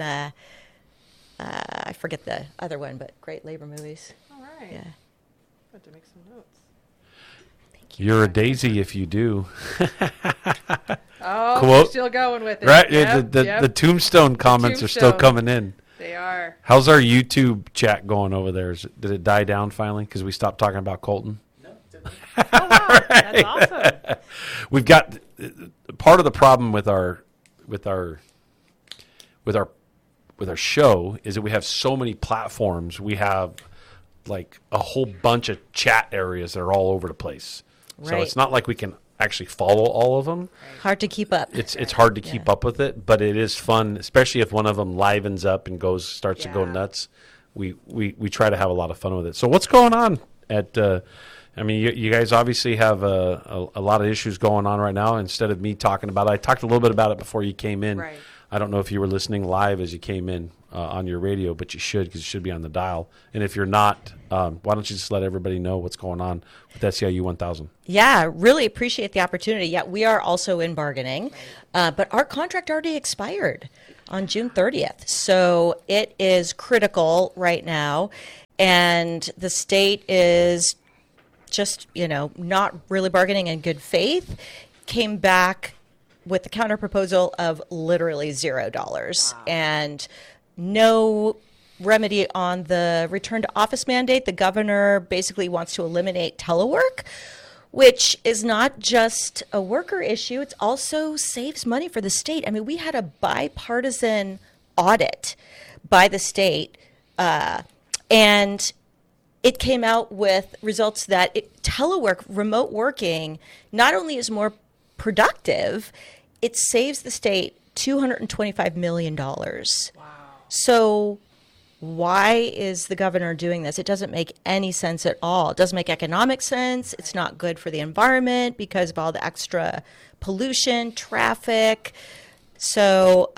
S12: I forget the other one, but great labor movies.
S8: All right.
S12: Yeah.
S8: I have to make some notes.
S12: Thank you.
S7: You're a daisy if you do.
S8: Oh,
S7: quote.
S8: we're still going with it.
S7: Right?
S8: Yep,
S7: the tombstone comments are still coming in.
S8: They are.
S7: How's our YouTube chat going over there? Did it die down finally because we stopped talking about Colton?
S11: No, it didn't.
S8: Oh, wow. That's awesome.
S7: We've got part of the problem with our show is that we have so many platforms. We have like a whole bunch of chat areas that are all over the place.
S12: Right.
S7: So it's not like we can actually follow all of them.
S12: Hard to keep up.
S7: It's hard to keep up with it, but it is fun, especially if one of them livens up and starts to go nuts. We try to have a lot of fun with it. So what's going on at I mean, you guys obviously have a lot of issues going on right now. Instead of me talking about it, I talked a little bit about it before you came in.
S8: Right.
S7: I don't know if you were listening live as you came in on your radio, but you should, because it should be on the dial. And if you're not, why don't you just let everybody know what's going on with SEIU 1000?
S12: Yeah, really appreciate the opportunity. Yeah, we are also in bargaining, but our contract already expired on June 30th. So it is critical right now. And the state is just, not really bargaining in good faith, came back with the counter proposal of literally $0 and no remedy on the return to office mandate. The governor basically wants to eliminate telework, which is not just a worker issue. It also saves money for the state. I mean, we had a bipartisan audit by the state, and it came out with results that telework, remote working, not only is more productive, it saves the state $225 million. Wow. So why is the governor doing this? It doesn't make any sense at all. It doesn't make economic sense. It's not good for the environment because of all the extra pollution, traffic. So,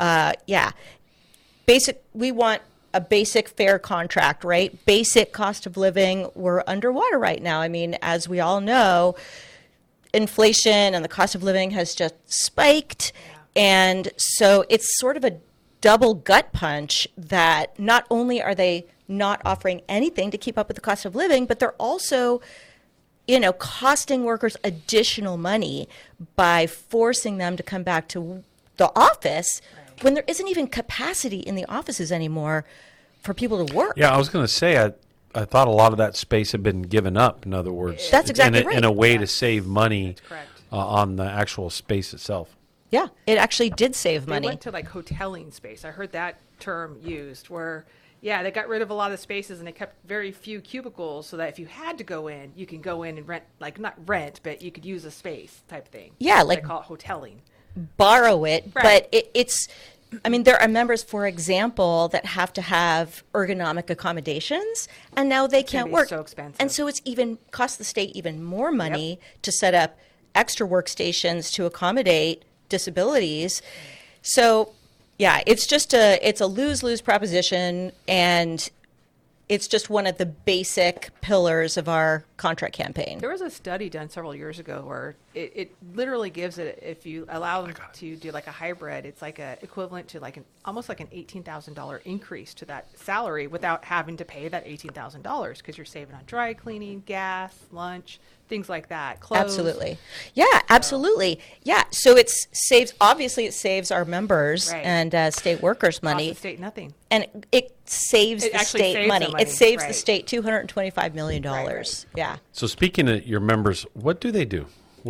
S12: we want a basic fair contract, right? Basic cost of living. We're underwater right now. I mean, as we all know, inflation and the cost of living has just spiked. And so it's sort of a double gut punch that not only are they not offering anything to keep up with the cost of living, but they're also, costing workers additional money by forcing them to come back to the office when there isn't even capacity in the offices anymore for people to work.
S7: Yeah, I was going to say, I thought a lot of that space had been given up, in other words.
S12: That's exactly right.
S7: In a way to save money on the actual space itself.
S12: Yeah, it actually did save money.
S8: They went to hoteling space. I heard that term used where, they got rid of a lot of spaces and they kept very few cubicles so that if you had to go in, you can go in and rent, not rent, but you could use a space type thing.
S12: Yeah,
S8: they call it hoteling.
S12: Borrow it, but it's, there are members, for example, that have to have ergonomic accommodations, and now they can't work.
S8: So expensive.
S12: And so it's cost the state even more money to set up extra workstations to accommodate disabilities. So, it's a lose-lose proposition, and it's just one of the basic pillars of our contract campaign.
S8: There was a study done several years ago where it literally gives it, if you allow them to do a hybrid, it's equivalent to almost like an $18,000 increase to that salary without having to pay that $18,000 because you're saving on dry cleaning, gas, lunch, things like that, clothes.
S12: Absolutely. Yeah, absolutely. Yeah, so it saves our members and state workers money.
S8: Costs the state nothing.
S12: And it saves the state money. It saves the state $225 million. Yeah.
S7: So speaking of your members, what do they do?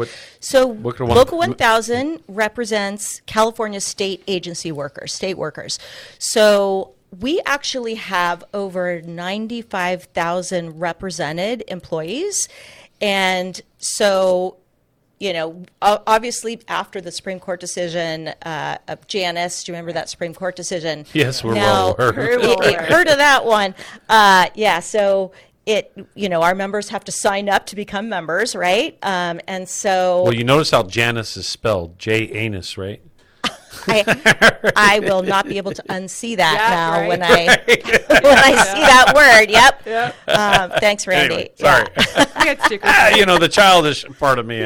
S12: Local 1000 represents California state agency workers, state workers. So we actually have over 95,000 represented employees. And so, obviously after the Supreme Court decision of Janus, do you remember that Supreme Court decision?
S7: Yes, we're well aware.
S12: Heard of that one. So our members have to sign up to become members, right? And so...
S7: Well, you notice how Janus is spelled, J-Anus, right?
S12: I will not be able to unsee that when I see that word. Yep. Thanks, Randy.
S7: Anyway, sorry. The childish part of me.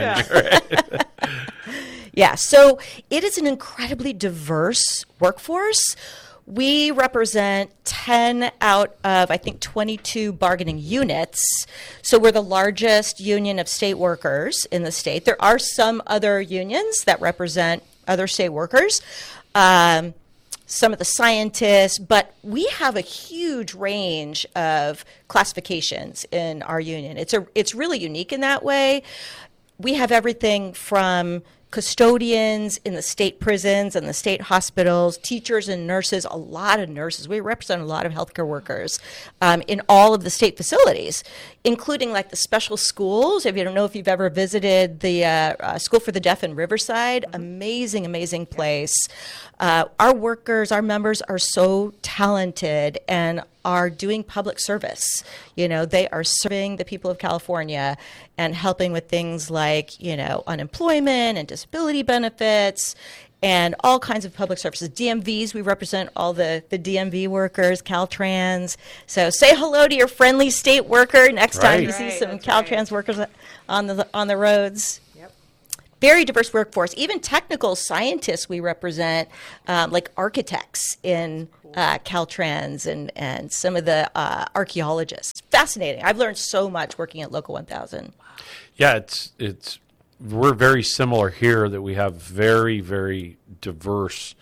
S12: Yeah. So it is an incredibly diverse workforce. We represent 10 out of, I think, 22 bargaining units. So we're the largest union of state workers in the state. There are some other unions that represent other state workers, some of the scientists, but we have a huge range of classifications in our union. It's really unique in that way. We have everything from custodians in the state prisons and the state hospitals, teachers and nurses, a lot of nurses. We represent a lot of healthcare workers in all of the state facilities, including the special schools. If you don't know if you've ever visited the School for the Deaf in Riverside, amazing, amazing place. Our workers, our members are so talented, and are doing public service. They are serving the people of California and helping with things like, unemployment and disability benefits and all kinds of public services. DMVs, we represent all the DMV workers, Caltrans. So say hello to your friendly state worker next time you see some Caltrans workers on the roads.
S8: Yep.
S12: Very diverse workforce. Even technical scientists we represent, like architects in Caltrans and some of the archaeologists. Fascinating. I've learned so much working at Local 1000.
S7: Yeah, it's we're very similar here, that we have very, very diverse,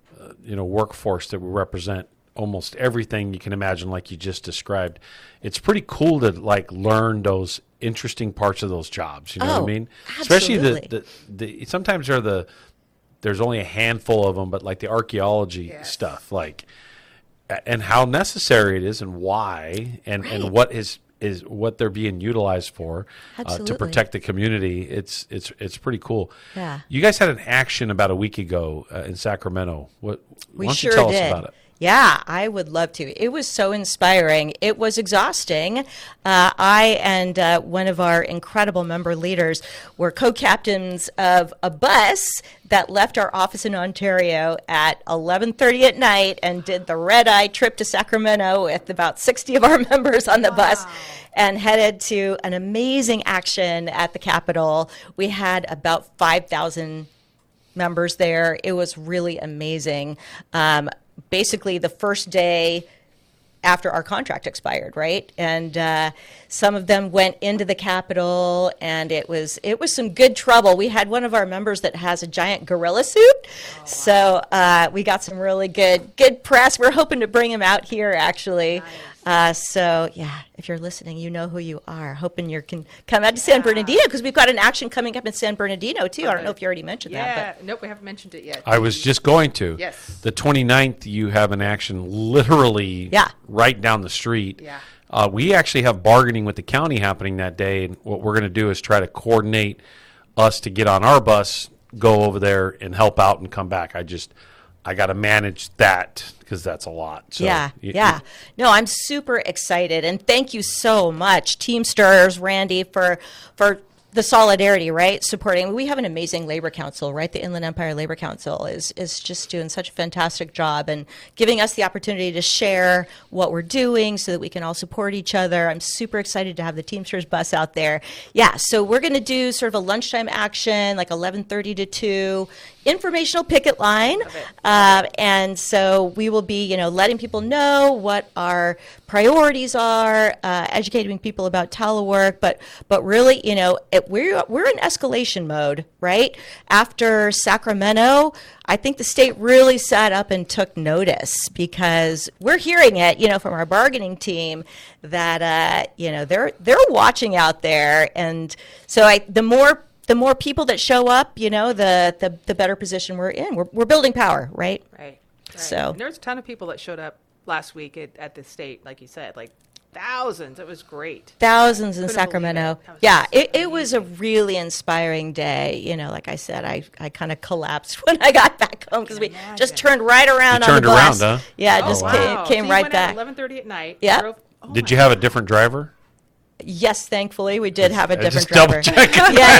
S7: workforce that we represent almost everything you can imagine, like you just described. It's pretty cool to learn those interesting parts of those jobs. You know what I mean?
S12: Absolutely.
S7: Especially the sometimes there's only a handful of them, but like the archaeology stuff, and how necessary it is, and why, and what is what they're being utilized for to protect the community. It's pretty cool.
S12: Yeah.
S7: You guys had an action about a week ago in Sacramento. Why don't you tell us about it?
S12: Yeah, I would love to. It was so inspiring. It was exhausting. I and one of our incredible member leaders were co-captains of a bus that left our office in Ontario at 11:30 at night and did the red-eye trip to Sacramento with about 60 of our members on the bus and headed to an amazing action at the Capitol. We had about 5,000 members there. It was really amazing. Basically the first day after our contract expired, right? And some of them went into the Capitol, and it was some good trouble. We had one of our members that has a giant gorilla suit, so we got some really good press. We're hoping to bring him out here, actually. So yeah, if you're listening, you know who you are. Hoping you can come out to San Bernardino, because we've got an action coming up in San Bernardino too. I don't know if you already mentioned that. But
S8: Nope, we haven't mentioned it yet.
S7: I was just going to.
S8: Yes.
S7: The 29th, you have an action literally right down the street.
S8: Yeah.
S7: We actually have bargaining with the county happening that day, and what we're going to do is try to coordinate us to get on our bus, go over there, and help out and come back. I got to manage that, because that's a lot. So,
S12: yeah. No, I'm super excited, and thank you so much, Teamsters, Randy, for the solidarity, right? Supporting. We have an amazing labor council, right? The Inland Empire Labor Council is just doing such a fantastic job and giving us the opportunity to share what we're doing so that we can all support each other. I'm super excited to have the Teamsters bus out there. Yeah, so we're going to do sort of a lunchtime action, like 11:30 to 2, informational picket line. And so we will be, letting people know what our priorities are, educating people about telework, but really, we're in escalation mode, right? After Sacramento, I think the state really sat up and took notice, because we're hearing it, from our bargaining team that, they're watching out there. And so the more people that show up, the better position we're in. We're building power, right?
S8: Right.
S12: So
S8: and there's a ton of people that showed up last week at the state, like you said, thousands. It was great.
S12: Thousands in Sacramento. Yeah, it was a really inspiring day. Like I said, I kind of collapsed when I got back home, because we just turned right around on the bus.
S7: Turned around, huh?
S12: Yeah, came
S8: so
S12: right back.
S8: 11:30 at night.
S12: Yeah.
S7: Did you have a different driver?
S12: Yes, thankfully we did have a different
S7: just
S12: driver.
S7: Double-check.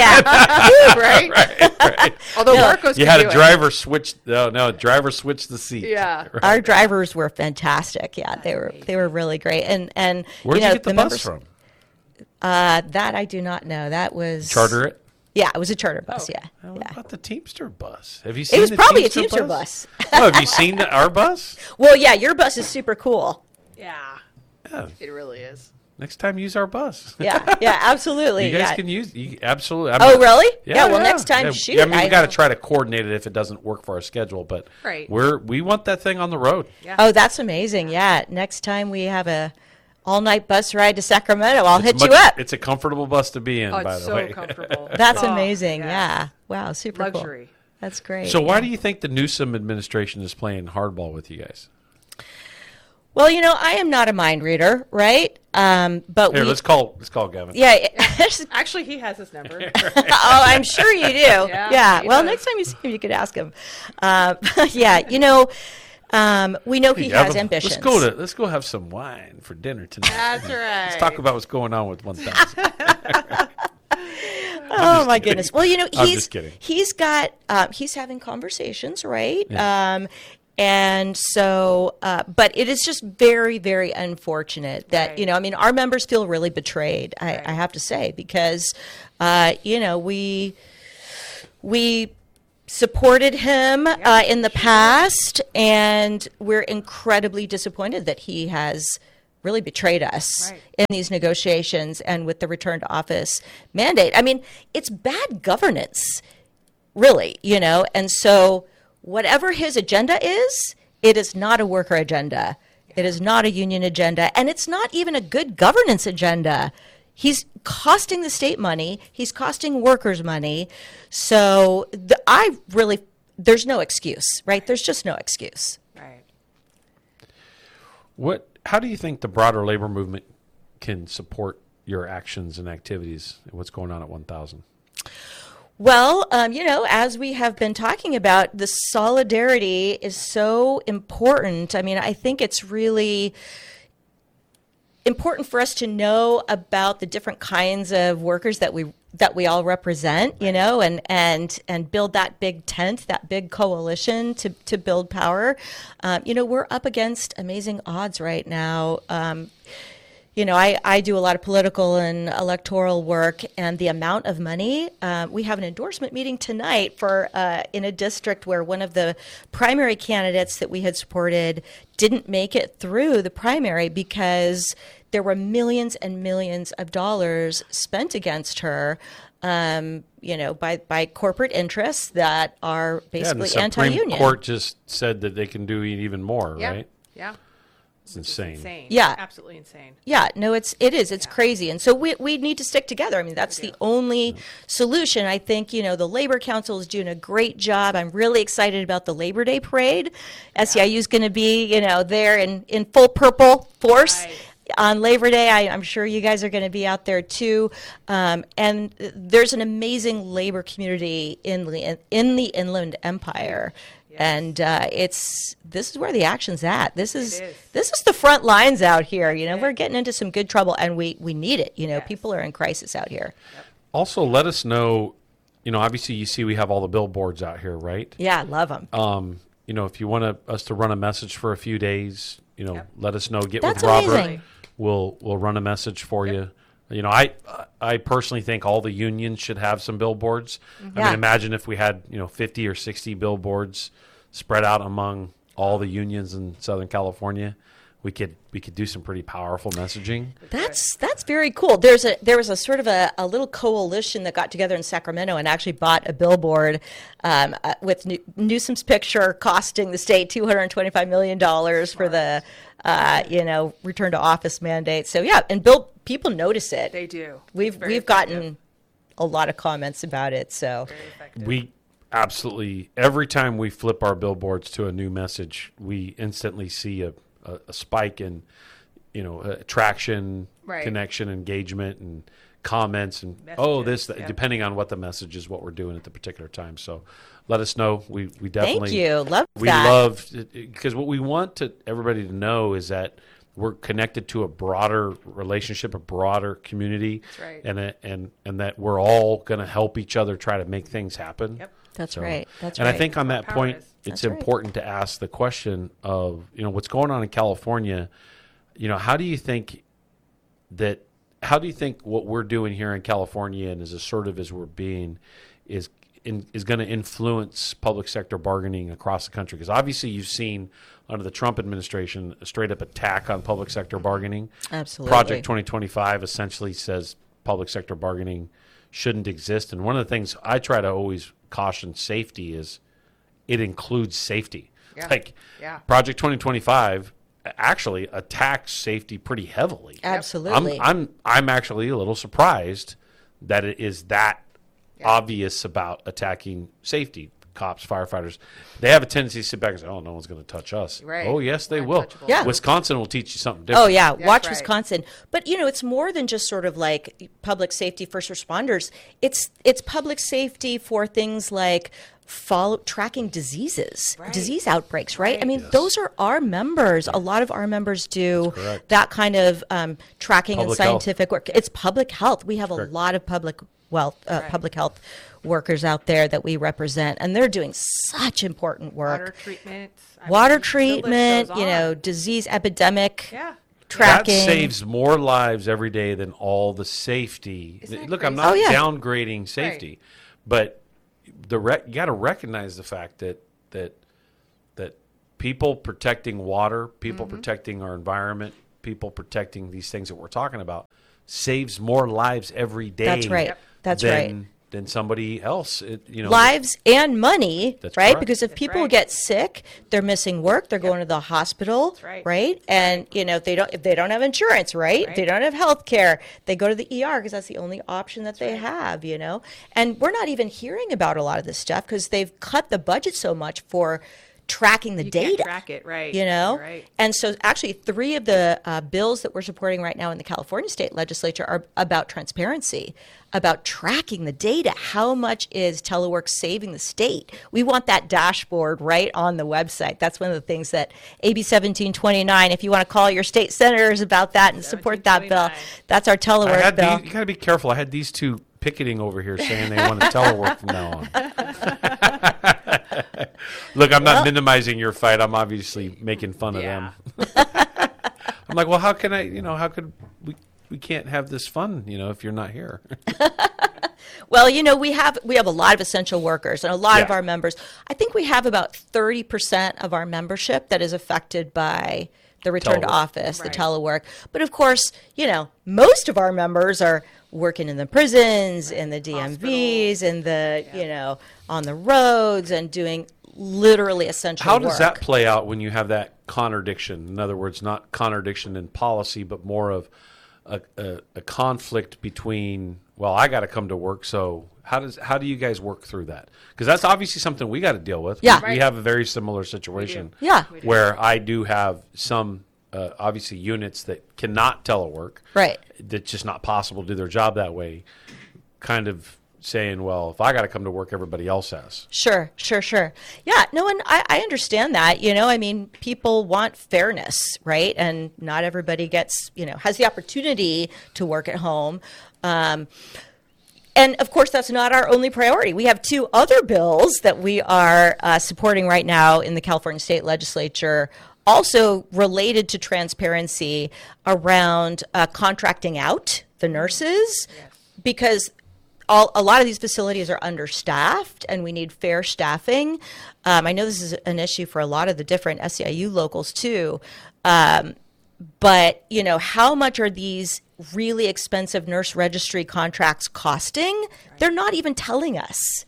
S8: right? Although Marcos,
S7: you had a driver switch. No, driver switched the seat.
S8: Yeah,
S12: right. Our drivers were fantastic. Yeah, they were really great. And
S7: where'd you get the bus from?
S12: That I do not know. That was
S7: charter it.
S12: Yeah, it was a charter bus. Yeah.
S7: What about the Teamster bus? Have you seen?
S12: It was probably a Teamster bus.
S7: Oh, have you seen our bus?
S12: Well, yeah, your bus is super cool.
S8: Yeah, it really is.
S7: Next time, use our bus.
S12: Yeah, absolutely.
S7: You guys can use absolutely.
S12: Really? Yeah. Well, next time, shoot.
S7: I mean, we got to try to coordinate it if it doesn't work for our schedule, but we want that thing on the road.
S12: Yeah. Oh, that's amazing. Yeah. Next time we have a all-night bus ride to Sacramento, I'll hit you up.
S7: It's a comfortable bus to be in, by the way.
S8: It's so comfortable.
S12: That's amazing. Yeah. Wow. Super
S8: luxury.
S12: Cool. That's great.
S7: So why do you think the Newsom administration is playing hardball with you guys?
S12: Well, I am not a mind reader, right? But
S7: here, let's call Gavin.
S12: Yeah,
S8: actually, he has his number.
S12: Oh, I'm sure you do. Yeah. Well, next time you see him, you could ask him. Yeah, We know he has ambitions.
S7: Let's go have some wine for dinner tonight.
S8: That's right.
S7: Let's talk about what's going on with 1,000.
S12: Oh my goodness! Well,
S7: I'm just kidding.
S12: He's got he's having conversations, right?
S7: Yeah.
S12: And so, but it is just very, very unfortunate that our members feel really betrayed. I have to say, because we supported him in the past, and we're incredibly disappointed that he has really betrayed us in these negotiations and with the return to office mandate. I mean, it's bad governance, really, and so whatever his agenda is, it is not a worker agenda. It is not a union agenda, and it's not even a good governance agenda. He's costing the state money. He's costing workers money. So there's no excuse, right? There's just no excuse.
S8: Right.
S7: How do you think the broader labor movement can support your actions and activities and what's going on at 1,000?
S12: Well, as we have been talking about, the solidarity is so important. I mean, I think it's really important for us to know about the different kinds of workers that we all represent, and build that big tent, that big coalition to build power. We're up against amazing odds right now. I do a lot of political and electoral work, and the amount of money, we have an endorsement meeting tonight for in a district where one of the primary candidates that we had supported didn't make it through the primary because there were millions and millions of dollars spent against her, by corporate interests that are basically anti-union.
S7: The Supreme Court just said that they can do even more, right?
S8: Yeah.
S7: It's insane.
S12: Yeah.
S8: Absolutely insane.
S12: Yeah, no, it is. It's crazy. And so we need to stick together. I mean, that's the only solution. I think, the Labor Council is doing a great job. I'm really excited about the Labor Day parade. SEIU is going to be, there in full purple force. Right. On Labor Day. I'm sure you guys are going to be out there too. And there's an amazing labor community in the Inland Empire. Yes. And this is where the action's at. This is the front lines out here. We're getting into some good trouble, and we need it. Yes. People are in crisis out here.
S8: Yep.
S7: Also, let us know. Obviously, you see we have all the billboards out here, right?
S12: Yeah, love them.
S7: If you want us to run a message for a few days, let us know. Get
S12: That's
S7: with Robert.
S12: Amazing.
S7: We'll run a message for you. I personally think all the unions should have some billboards.
S12: Mm-hmm.
S7: I mean, imagine if we had 50 or 60 billboards spread out among all the unions in Southern California. We could do some pretty powerful messaging.
S12: That's very cool. There was a sort of a little coalition that got together in Sacramento and actually bought a billboard with Newsom's picture costing the state $225 million for the return to office mandate. So yeah, and people notice it.
S8: They do.
S12: We've gotten a lot of comments about it. So
S7: we absolutely, every time we flip our billboards to a new message, we instantly see a spike in traction, connection, engagement, and comments, and depending on what the message is, what we're doing at the particular time. So let us know. We definitely
S12: thank you. Love
S7: we
S12: that.
S7: love because what we want everybody to know is that we're connected to a broader relationship, a broader community,
S8: right.
S7: and that we're all going to help each other try to make things happen.
S8: Yep.
S12: That's right.
S7: And I think on that point, it's important to ask the question of, what's going on in California. How do you think what we're doing here in California, and as assertive as we're being, is going to influence public sector bargaining across the country? Because obviously you've seen under the Trump administration a straight up attack on public sector bargaining.
S12: Absolutely.
S7: Project 2025 essentially says public sector bargaining shouldn't exist. And one of the things I try to always caution safety is it includes safety.
S8: Yeah.
S7: Project 2025 actually attacks safety pretty heavily.
S12: Absolutely.
S7: I'm actually a little surprised that it is that obvious about attacking safety. Cops, firefighters, they have a tendency to sit back and say, "Oh, no one's going to touch us."
S8: Right.
S7: Oh, yes, they will.
S12: Yeah.
S7: Wisconsin will teach you something different.
S12: Oh, yeah. Watch
S8: right.
S12: Wisconsin. But, it's more than just sort of like public safety, first responders. It's public safety for things like tracking disease outbreaks, right? I mean, those are our members. A lot of our members do that kind of tracking and scientific work. It's public health. We have a lot of public health workers out there that we represent, and they're doing such important work. Water treatment, disease epidemic. Tracking.
S7: That saves more lives every day than all the safety. Look, I'm not downgrading safety, but you got to recognize the fact that people protecting water, people protecting our environment, people protecting these things that we're talking about saves more lives every day.
S12: That's right. That's right.
S7: Than somebody else,
S12: lives and money, right?
S7: Correct.
S12: Because if people get sick, they're missing work, they're going to the hospital, right? And if they don't have insurance, right? They don't have health care, they go to the ER because that's the only option that they have, And we're not even hearing about a lot of this stuff because they've cut the budget so much for tracking the data.
S8: Can't track it, right?
S12: Right. And so actually 3 of the bills that we're supporting right now in the California state legislature are about transparency, about tracking the data. How much is telework saving the state? We want that dashboard right on the website. That's one of the things that AB 1729, if you want to call your state senators about that and support that bill, that's our telework bill.
S7: You got to be careful. I had these 2 picketing over here saying they want to telework from now on. Look, I'm not minimizing your fight. I'm obviously making fun of them. I'm like, well, how can how could we can't have this fun, if you're not here.
S12: Well, we have a lot of essential workers and a lot of our members. I think we have about 30% of our membership that is affected by the return to office, the telework. But of course, most of our members are working in the prisons, in the DMVs, in the, on the roads and doing literally essential work.
S7: How does that play out when you have that contradiction? In other words, not contradiction in policy, but more of a conflict between, well, I got to come to work, so how do you guys work through that? Because that's obviously something we got to deal with.
S12: Yeah.
S7: We have a very similar situation.
S12: Yeah.
S7: Where I do have some obviously units that cannot telework.
S12: Right.
S7: That's just not possible to do their job that way. Kind of saying, well, if I got to come to work, everybody else has.
S12: Sure. Yeah, no, and I understand that. People want fairness, right? And not everybody gets, has the opportunity to work at home. And of course, that's not our only priority. We have 2 other bills that we are supporting right now in the California State Legislature, also related to transparency around contracting out the nurses, because a lot of these facilities are understaffed and we need fair staffing. I know this is an issue for a lot of the different SEIU locals too. But, how much are these really expensive nurse registry contracts costing? They're not even telling us.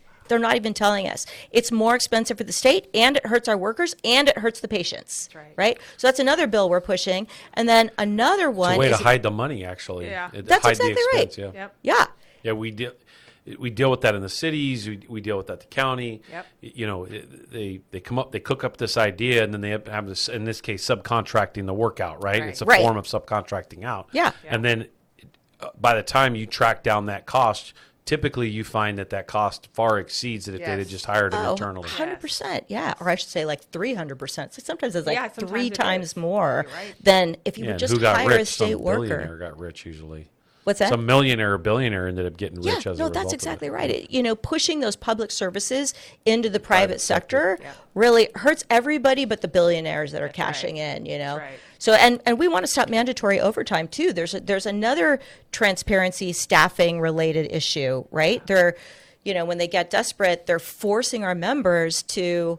S12: It's more expensive for the state, and it hurts our workers, and it hurts the patients. Right? So that's another bill we're pushing. And then another one
S7: is a way to hide the money, actually.
S12: Yeah. That's
S7: hide
S12: exactly
S7: the expense,
S12: right.
S7: Yeah.
S12: Yeah.
S7: Yeah, we deal with that in the cities. We deal with that at the county.
S8: Yep.
S7: They come up, they cook up this idea, and then they have this, in this case, subcontracting the work out, right? It's a form of subcontracting out.
S12: Yeah.
S7: And then by the time you track down that cost, typically you find that cost far exceeds it if they had just hired it internally.
S12: 100%, yeah. Or I should say 300%. So sometimes it's
S8: sometimes
S12: 3 times more
S8: right.
S12: than if you would just hire a state
S7: Some
S12: worker.
S7: billionaire got rich usually.
S12: What's that?
S7: Some millionaire or billionaire ended up getting rich as a result.
S12: That's exactly right. Pushing those public services into the private sector really hurts everybody but the billionaires that are cashing in,
S8: Right.
S12: So and we want to stop mandatory overtime too. There's another transparency staffing related issue, right? They're when they get desperate, they're forcing our members to,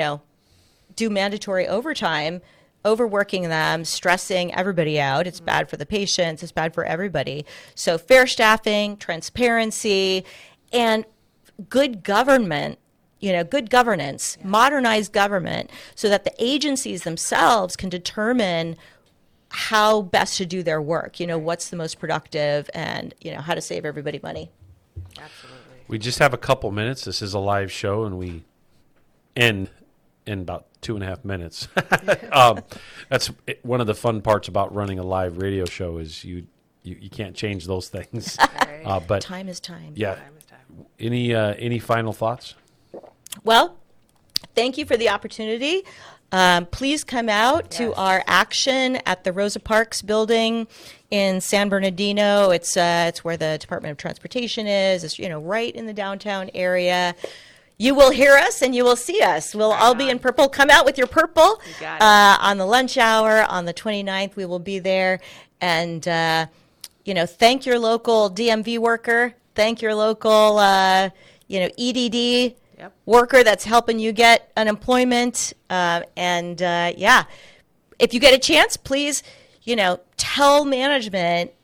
S12: do mandatory overtime, overworking them, stressing everybody out. It's bad for the patients. It's bad for everybody. So fair staffing, transparency, and good government, good governance, modernized government, so that the agencies themselves can determine how best to do their work, what's the most productive and, how to save everybody money.
S8: Absolutely.
S7: We just have a couple minutes. This is a live show, and we end in about 2.5 minutes. That's one of the fun parts about running a live radio show is you can't change those things.
S12: But time is time.
S7: Yeah. Any final thoughts?
S12: Well, thank you for the opportunity. Please come out to our action at the Rosa Parks building in San Bernardino. It's where the Department of Transportation is. It's right in the downtown area. You will hear us and you will see us. We'll all be in purple. Come out with your purple on the lunch hour on the 29th. We will be there. And, thank your local DMV worker. Thank your local, EDD worker that's helping you get unemployment. If you get a chance, please, tell management